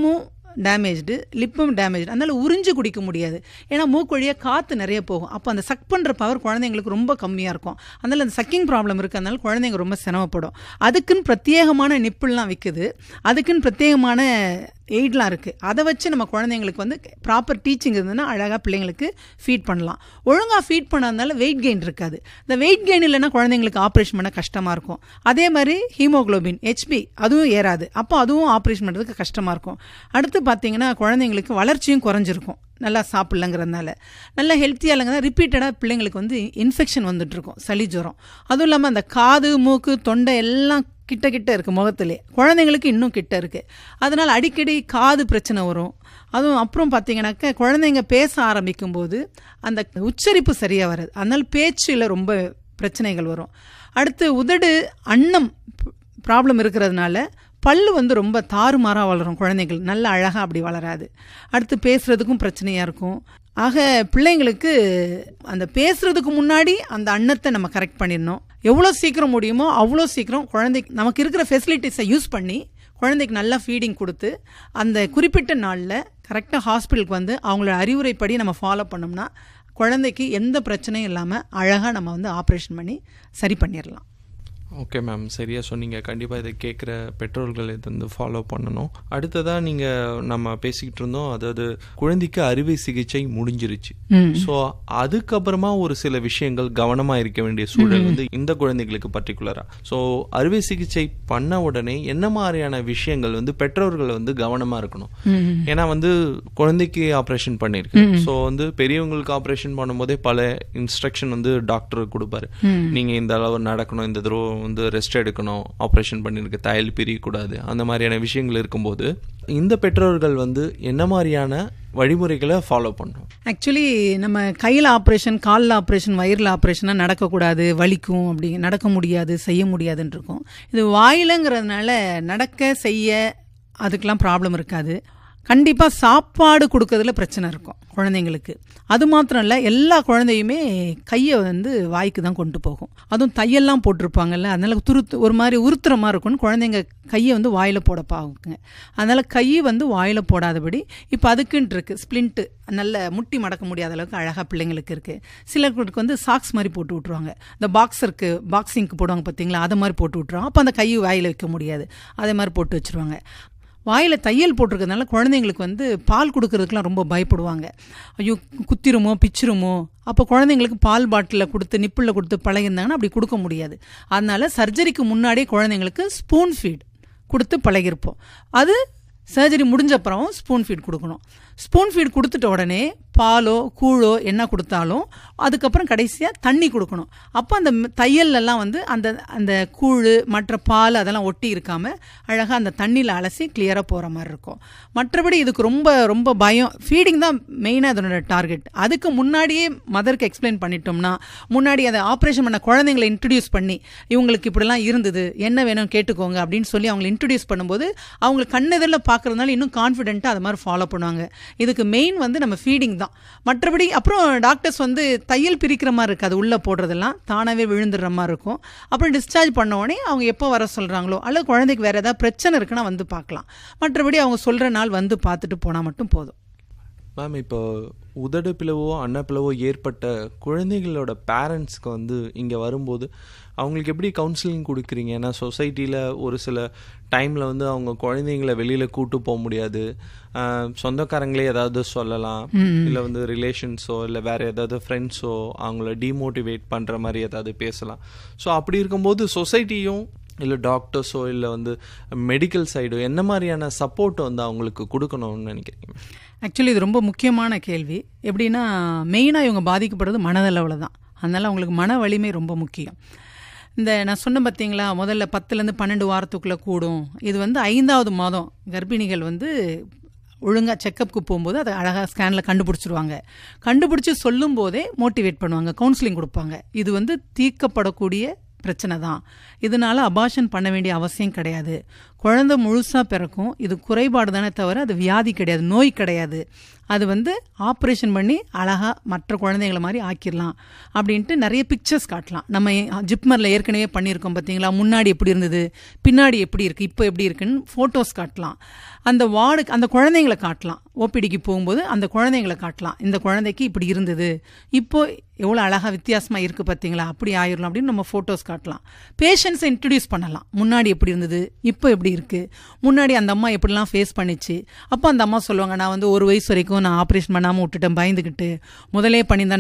டேமேஜ்டு, லிப்பும் டேமேஜ், அதனால உறிஞ்சு குடிக்க முடியாது. ஏன்னா மூக்கு வழியாக காற்று நிறைய போகும். அப்போ அந்த சக் பண்ணுற பவர் குழந்தைங்களுக்கு ரொம்ப கம்மியாக இருக்கும். அதனால் அந்த சக்கிங் ப்ராப்ளம் இருக்குது. அதனால குழந்தைங்க ரொம்ப சிரமப்படும். அதுக்குன்னு பிரத்யேகமான நிப்புலாம் விற்குது, அதுக்குன்னு பிரத்யேகமான எய்ட்லாம் இருக்குது. அதை வச்சு நம்ம குழந்தைங்களுக்கு வந்து ப்ராப்பர் டீச்சிங் இருந்ததுன்னா அழகாக பிள்ளைங்களுக்கு ஃபீட் பண்ணலாம். ஒழுங்காக ஃபீட் பண்ணாதனால வெயிட் கெயின் இருக்காது. இந்த வெயிட் கெயின் இல்லைன்னா குழந்தைங்களுக்கு ஆப்ரேஷன் பண்ண கஷ்டமாக இருக்கும். அதே மாதிரி ஹீமோக்ளோபின் ஹெச்பி அதுவும் ஏறாது. அப்போ அதுவும் ஆப்ரேஷன் பண்ணுறதுக்கு கஷ்டமாக இருக்கும். அடுத்து பார்த்தீங்கன்னா குழந்தைங்களுக்கு வளர்ச்சியும் குறைஞ்சிருக்கும் நல்லா சாப்பிட்லங்கிறதுனால. நல்லா ஹெல்த்தியாக இல்லைங்கன்னா ரிப்பீட்டடாக பிள்ளைங்களுக்கு வந்து இன்ஃபெக்ஷன் வந்துட்டுருக்கும், சளி ஜுரம். அதுவும் இல்லாமல் அந்த காது மூக்கு தொண்டை எல்லாம் கிட்ட கிட்ட இருக்குது, முகத்திலே குழந்தைங்களுக்கு இன்னும் கிட்ட இருக்குது. அதனால் அடிக்கடி காது பிரச்சனை வரும். அதுவும் அப்புறம் பார்த்தீங்கன்னாக்க குழந்தைங்க பேச ஆரம்பிக்கும் போது அந்த உச்சரிப்பு சரியாக வராது. அதனால் பேச்சில் ரொம்ப பிரச்சனைகள் வரும். அடுத்து உதடு அன்னம் ப்ராப்ளம் இருக்கிறதுனால பல்லு வந்து ரொம்ப தாறுமாறாக வளரும் குழந்தைகள், நல்ல அழகாக அப்படி வளராது. அடுத்து பேசுகிறதுக்கும் பிரச்சனையாக இருக்கும். ஆக பிள்ளைங்களுக்கு அந்த பேசுகிறதுக்கு முன்னாடி அந்த அன்னத்தை நம்ம கரெக்ட் பண்ணிடணும். எவ்வளோ சீக்கிரம் முடியுமோ அவ்வளோ சீக்கிரம் குழந்தைக்கு நமக்கு இருக்கிற ஃபெசிலிட்டிஸை யூஸ் பண்ணி குழந்தைக்கு நல்லா ஃபீடிங் கொடுத்து அந்த குறிப்பிட்ட நாளில் கரெக்டாக ஹாஸ்பிட்டலுக்கு வந்து அவங்களோட அறிவுரைப்படி நம்ம ஃபாலோ பண்ணோம்னா குழந்தைக்கு எந்த பிரச்சனையும் இல்லாமல் அழகாக நம்ம வந்து ஆப்ரேஷன் பண்ணி சரி பண்ணிடலாம். ஓகே மேம், சரியாக சொன்னீங்க. கண்டிப்பாக இதை கேட்குற பெற்றோர்கள் இதை வந்து ஃபாலோ பண்ணணும். அடுத்ததாக நீங்கள் நம்ம பேசிக்கிட்டு இருந்தோம், அதாவது குழந்தைக்கு அறுவை சிகிச்சை முடிஞ்சிருச்சு. ஸோ அதுக்கப்புறமா ஒரு சில விஷயங்கள் கவனமாக இருக்க வேண்டிய சூழல் வந்து இந்த குழந்தைகளுக்கு பர்டிகுலராக. ஸோ அறுவை சிகிச்சை பண்ண உடனே என்ன மாதிரியான விஷயங்கள் வந்து பெற்றோர்கள் வந்து கவனமாக இருக்கணும்? ஏன்னா வந்து குழந்தைக்கு ஆப்ரேஷன் பண்ணியிருக்கு. ஸோ வந்து பெரியவங்களுக்கு ஆப்ரேஷன் பண்ணும்போதே பல இன்ஸ்ட்ரக்ஷன் வந்து டாக்டர் கொடுப்பாரு. நீங்கள் இந்த அளவு நடக்கணும், இந்த தடவை வந்து ரெஸ்ட் எடுக்கணும், ஆப்ரேஷன் பண்ணிருக்கு, தையல் பிரியக்கூடாது, அந்த மாதிரியான விஷயங்கள் இருக்கும்போது இந்த பெற்றோர்கள் வந்து என்ன மாதிரியான வழிமுறைகளை ஃபாலோ பண்ணணும்? ஆக்சுவலி நம்ம கையில் ஆப்ரேஷன், காலில் ஆப்ரேஷன், வயிறில் ஆப்ரேஷனாக நடக்கக்கூடாது, வலிக்கும், அப்படி நடக்க முடியாது, செய்ய முடியாதுன்னு இருக்கும். இது வாயிலங்கிறதுனால நடக்க செய்ய அதுக்கெலாம் ப்ராப்ளம் இருக்காது. கண்டிப்பாக சாப்பாடு கொடுக்கறதுல பிரச்சனை இருக்கும் குழந்தைங்களுக்கு. அது மாத்திரம் இல்லை, எல்லா குழந்தையுமே கையை வந்து வாய்க்கு தான் கொண்டு போகும். அதுவும் தையெல்லாம் போட்டிருப்பாங்கல்ல, அதனால துருத்து ஒரு மாதிரி உறுத்துற மாதிரி இருக்கும்னு குழந்தைங்க கையை வந்து வாயில் போட பாக்குங்க. அதனால கை வந்து வாயில் போடாதபடி இப்போ அதுக்குன்ட்டு இருக்கு ஸ்பிளிண்ட்டு, நல்ல முட்டி மடக்க முடியாத அளவுக்கு அழகாக பிள்ளைங்களுக்கு இருக்குது. சிலருக்கு வந்து சாக்ஸ் மாதிரி போட்டு விட்ருவாங்க. இந்த பாக்ஸருக்கு பாக்ஸிங்க்கு போடுவாங்க பார்த்தீங்களா, அதை மாதிரி போட்டு விட்ருவாங்க. அப்போ அந்த கையை வாயில் வைக்க முடியாது, அதே மாதிரி போட்டு வச்சுருவாங்க. வாயில் தையல் போட்டிருக்கிறதுனால குழந்தைங்களுக்கு வந்து பால் கொடுக்கறதுக்குலாம் ரொம்ப பயப்படுவாங்க. ஐயோ குத்திருமோ பிச்சிருமோ, அப்போ குழந்தைங்களுக்கு பால் பாட்டிலில் கொடுத்து நிப்பிளில் கொடுத்து பழகிருந்தாங்கன்னா அப்படி கொடுக்க முடியாது. அதனால சர்ஜரிக்கு முன்னாடியே குழந்தைங்களுக்கு ஸ்பூன் ஃபீட் கொடுத்து பழகிருப்போம். அது சர்ஜரி முடிஞ்ச அப்புறம் ஸ்பூன் ஃபீட் கொடுக்கணும். ஸ்பூன் ஃபீட் கொடுத்துட்ட உடனே பாலோ கூழோ என்ன கொடுத்தாலும் அதுக்கப்புறம் கடைசியாக தண்ணி கொடுக்கணும். அப்போ அந்த தையல்லாம் வந்து அந்த அந்த கூழ் மற்ற பால் அதெல்லாம் ஒட்டி இருக்காமல் அழகாக அந்த தண்ணியில் அலசி கிளியராக போகிற மாதிரி இருக்கும். மற்றபடி இதுக்கு ரொம்ப ரொம்ப பயம், ஃபீடிங் தான் மெயினாக அதனோட டார்கெட். அதுக்கு முன்னாடியே மதருக்கு எக்ஸ்பிளைன் பண்ணிட்டோம்னா, முன்னாடி அதை ஆப்ரேஷன் பண்ண குழந்தைங்களை இன்ட்ரடியூஸ் பண்ணி இவங்களுக்கு இப்படிலாம் இருந்தது, என்ன வேணும் கேட்டுக்கோங்க அப்படின்னு சொல்லி அவங்களை இன்ட்ரடியூஸ் பண்ணும்போது அவங்களுக்கு கண்ணெதிரில் பார்க்கறதுனால இன்னும் கான்ஃபிடென்ட்டாக அதை மாதிரி ஃபாலோ பண்ணுவாங்க. இதுக்கு மெயின் வந்து நம்ம ஃபீடிங் தான். மற்றபடி அப்புறம் டாக்டர்ஸ் வந்து தையல் பிரிக்கிற மாதிரி இருக்காது, உள்ளே போடுறதெல்லாம் தானாகவே விழுந்துடுற மாதிரி இருக்கும். அப்புறம் டிஸ்சார்ஜ் பண்ண உடனே அவங்க எப்போ வர சொல்கிறாங்களோ அல்லது குழந்தைக்கு வேறு ஏதாவது பிரச்சனை இருக்குன்னா வந்து பார்க்கலாம். மற்றபடி அவங்க சொல்கிற நாள் வந்து பார்த்துட்டு போனால் மட்டும் போதும். மேம், இப்போ உதடு பிளவோ அன்னப்பிளவோ ஏற்பட்ட குழந்தைகளோட பேரண்ட்ஸ்க்கு வந்து இங்கே வரும்போது அவங்களுக்கு எப்படி கவுன்சிலிங் கொடுக்குறீங்க? ஏன்னா சொசைட்டியில் ஒரு சில டைமில் வந்து அவங்க குழந்தைங்களை வெளியில் கூட்டு போக முடியாது, சொந்தக்காரங்களே ஏதாவது சொல்லலாம், இல்லை வந்து ரிலேஷன்ஸோ இல்லை வேறு ஏதாவது ஃப்ரெண்ட்ஸோ அவங்கள டிமோட்டிவேட் பண்ணுற மாதிரி ஏதாவது பேசலாம். ஸோ அப்படி இருக்கும்போது சொசைட்டியும் இல்லை டாக்டர்ஸோ இல்லை வந்து மெடிக்கல் சைடோ என்ன மாதிரியான சப்போர்ட் வந்து அவங்களுக்கு கொடுக்கணும்னு நினைக்கிறீங்க? ஆக்சுவலி இது ரொம்ப முக்கியமான கேள்வி. எப்படின்னா மெயினாக இவங்க பாதிக்கப்படுறது மனதளவில் தான். அதனால் அவங்களுக்கு மன வலிமை ரொம்ப முக்கியம். இந்த நான் சொன்ன பார்த்தீங்களா, முதல்ல பத்துலேருந்து பன்னெண்டு வாரத்துக்குள்ளே கூடும். இது வந்து ஐந்தாவது மாதம் கர்ப்பிணிகள் வந்து ஒழுங்காக செக்கப்புக்கு போகும்போது அதை அழகாக ஸ்கேனில் கண்டுபிடிச்சிருவாங்க. கண்டுபிடிச்சி சொல்லும் போதே மோட்டிவேட் பண்ணுவாங்க, கவுன்சிலிங் கொடுப்பாங்க. இது வந்து தீர்க்கப்படக்கூடிய பிரச்சனை தான், இதனால அபார்ஷன் பண்ண வேண்டிய அவசியம் கிடையாது. குழந்தை முழுசாக பிறக்கும். இது குறைபாடு தானே தவிர அது வியாதி கிடையாது, நோய் கிடையாது. அது வந்து ஆப்ரேஷன் பண்ணி அழகாக மற்ற குழந்தைங்களை மாதிரி ஆக்கிடலாம் அப்படின்ட்டு நிறைய பிக்சர்ஸ் காட்டலாம். நம்ம ஜிப்மரில் ஏற்கனவே பண்ணியிருக்கோம் பார்த்தீங்களா, முன்னாடி எப்படி இருந்தது, பின்னாடி எப்படி இருக்குது, இப்போ எப்படி இருக்குன்னு ஃபோட்டோஸ் காட்டலாம். அந்த வார்டுக்கு அந்த குழந்தைங்களை காட்டலாம். ஓபிடிக்கு போகும்போது அந்த குழந்தைங்களை காட்டலாம். இந்த குழந்தைக்கு இப்படி இருந்தது, இப்போ எவ்வளோ அழகாக வித்தியாசமாக இருக்குது பார்த்தீங்களா, அப்படி ஆயிடலாம் அப்படின்னு நம்ம ஃபோட்டோஸ் காட்டலாம். பேஷண்ட்ஸை இன்ட்ரடியூஸ் பண்ணலாம். முன்னாடி எப்படி இருந்தது, இப்போ எப்படி இருக்குது, முன்னாடி அந்த அம்மா எப்படிலாம் ஃபேஸ் பண்ணிச்சு. அப்போ அந்த அம்மா சொல்லுவாங்க, நான் வந்து ஒரு வயசு வரைக்கும் நான் ஆப்ரேஷன் பண்ணாமல் விட்டுட்டேன் பயந்துக்கிட்டு, முதலே பண்ணியிருந்தா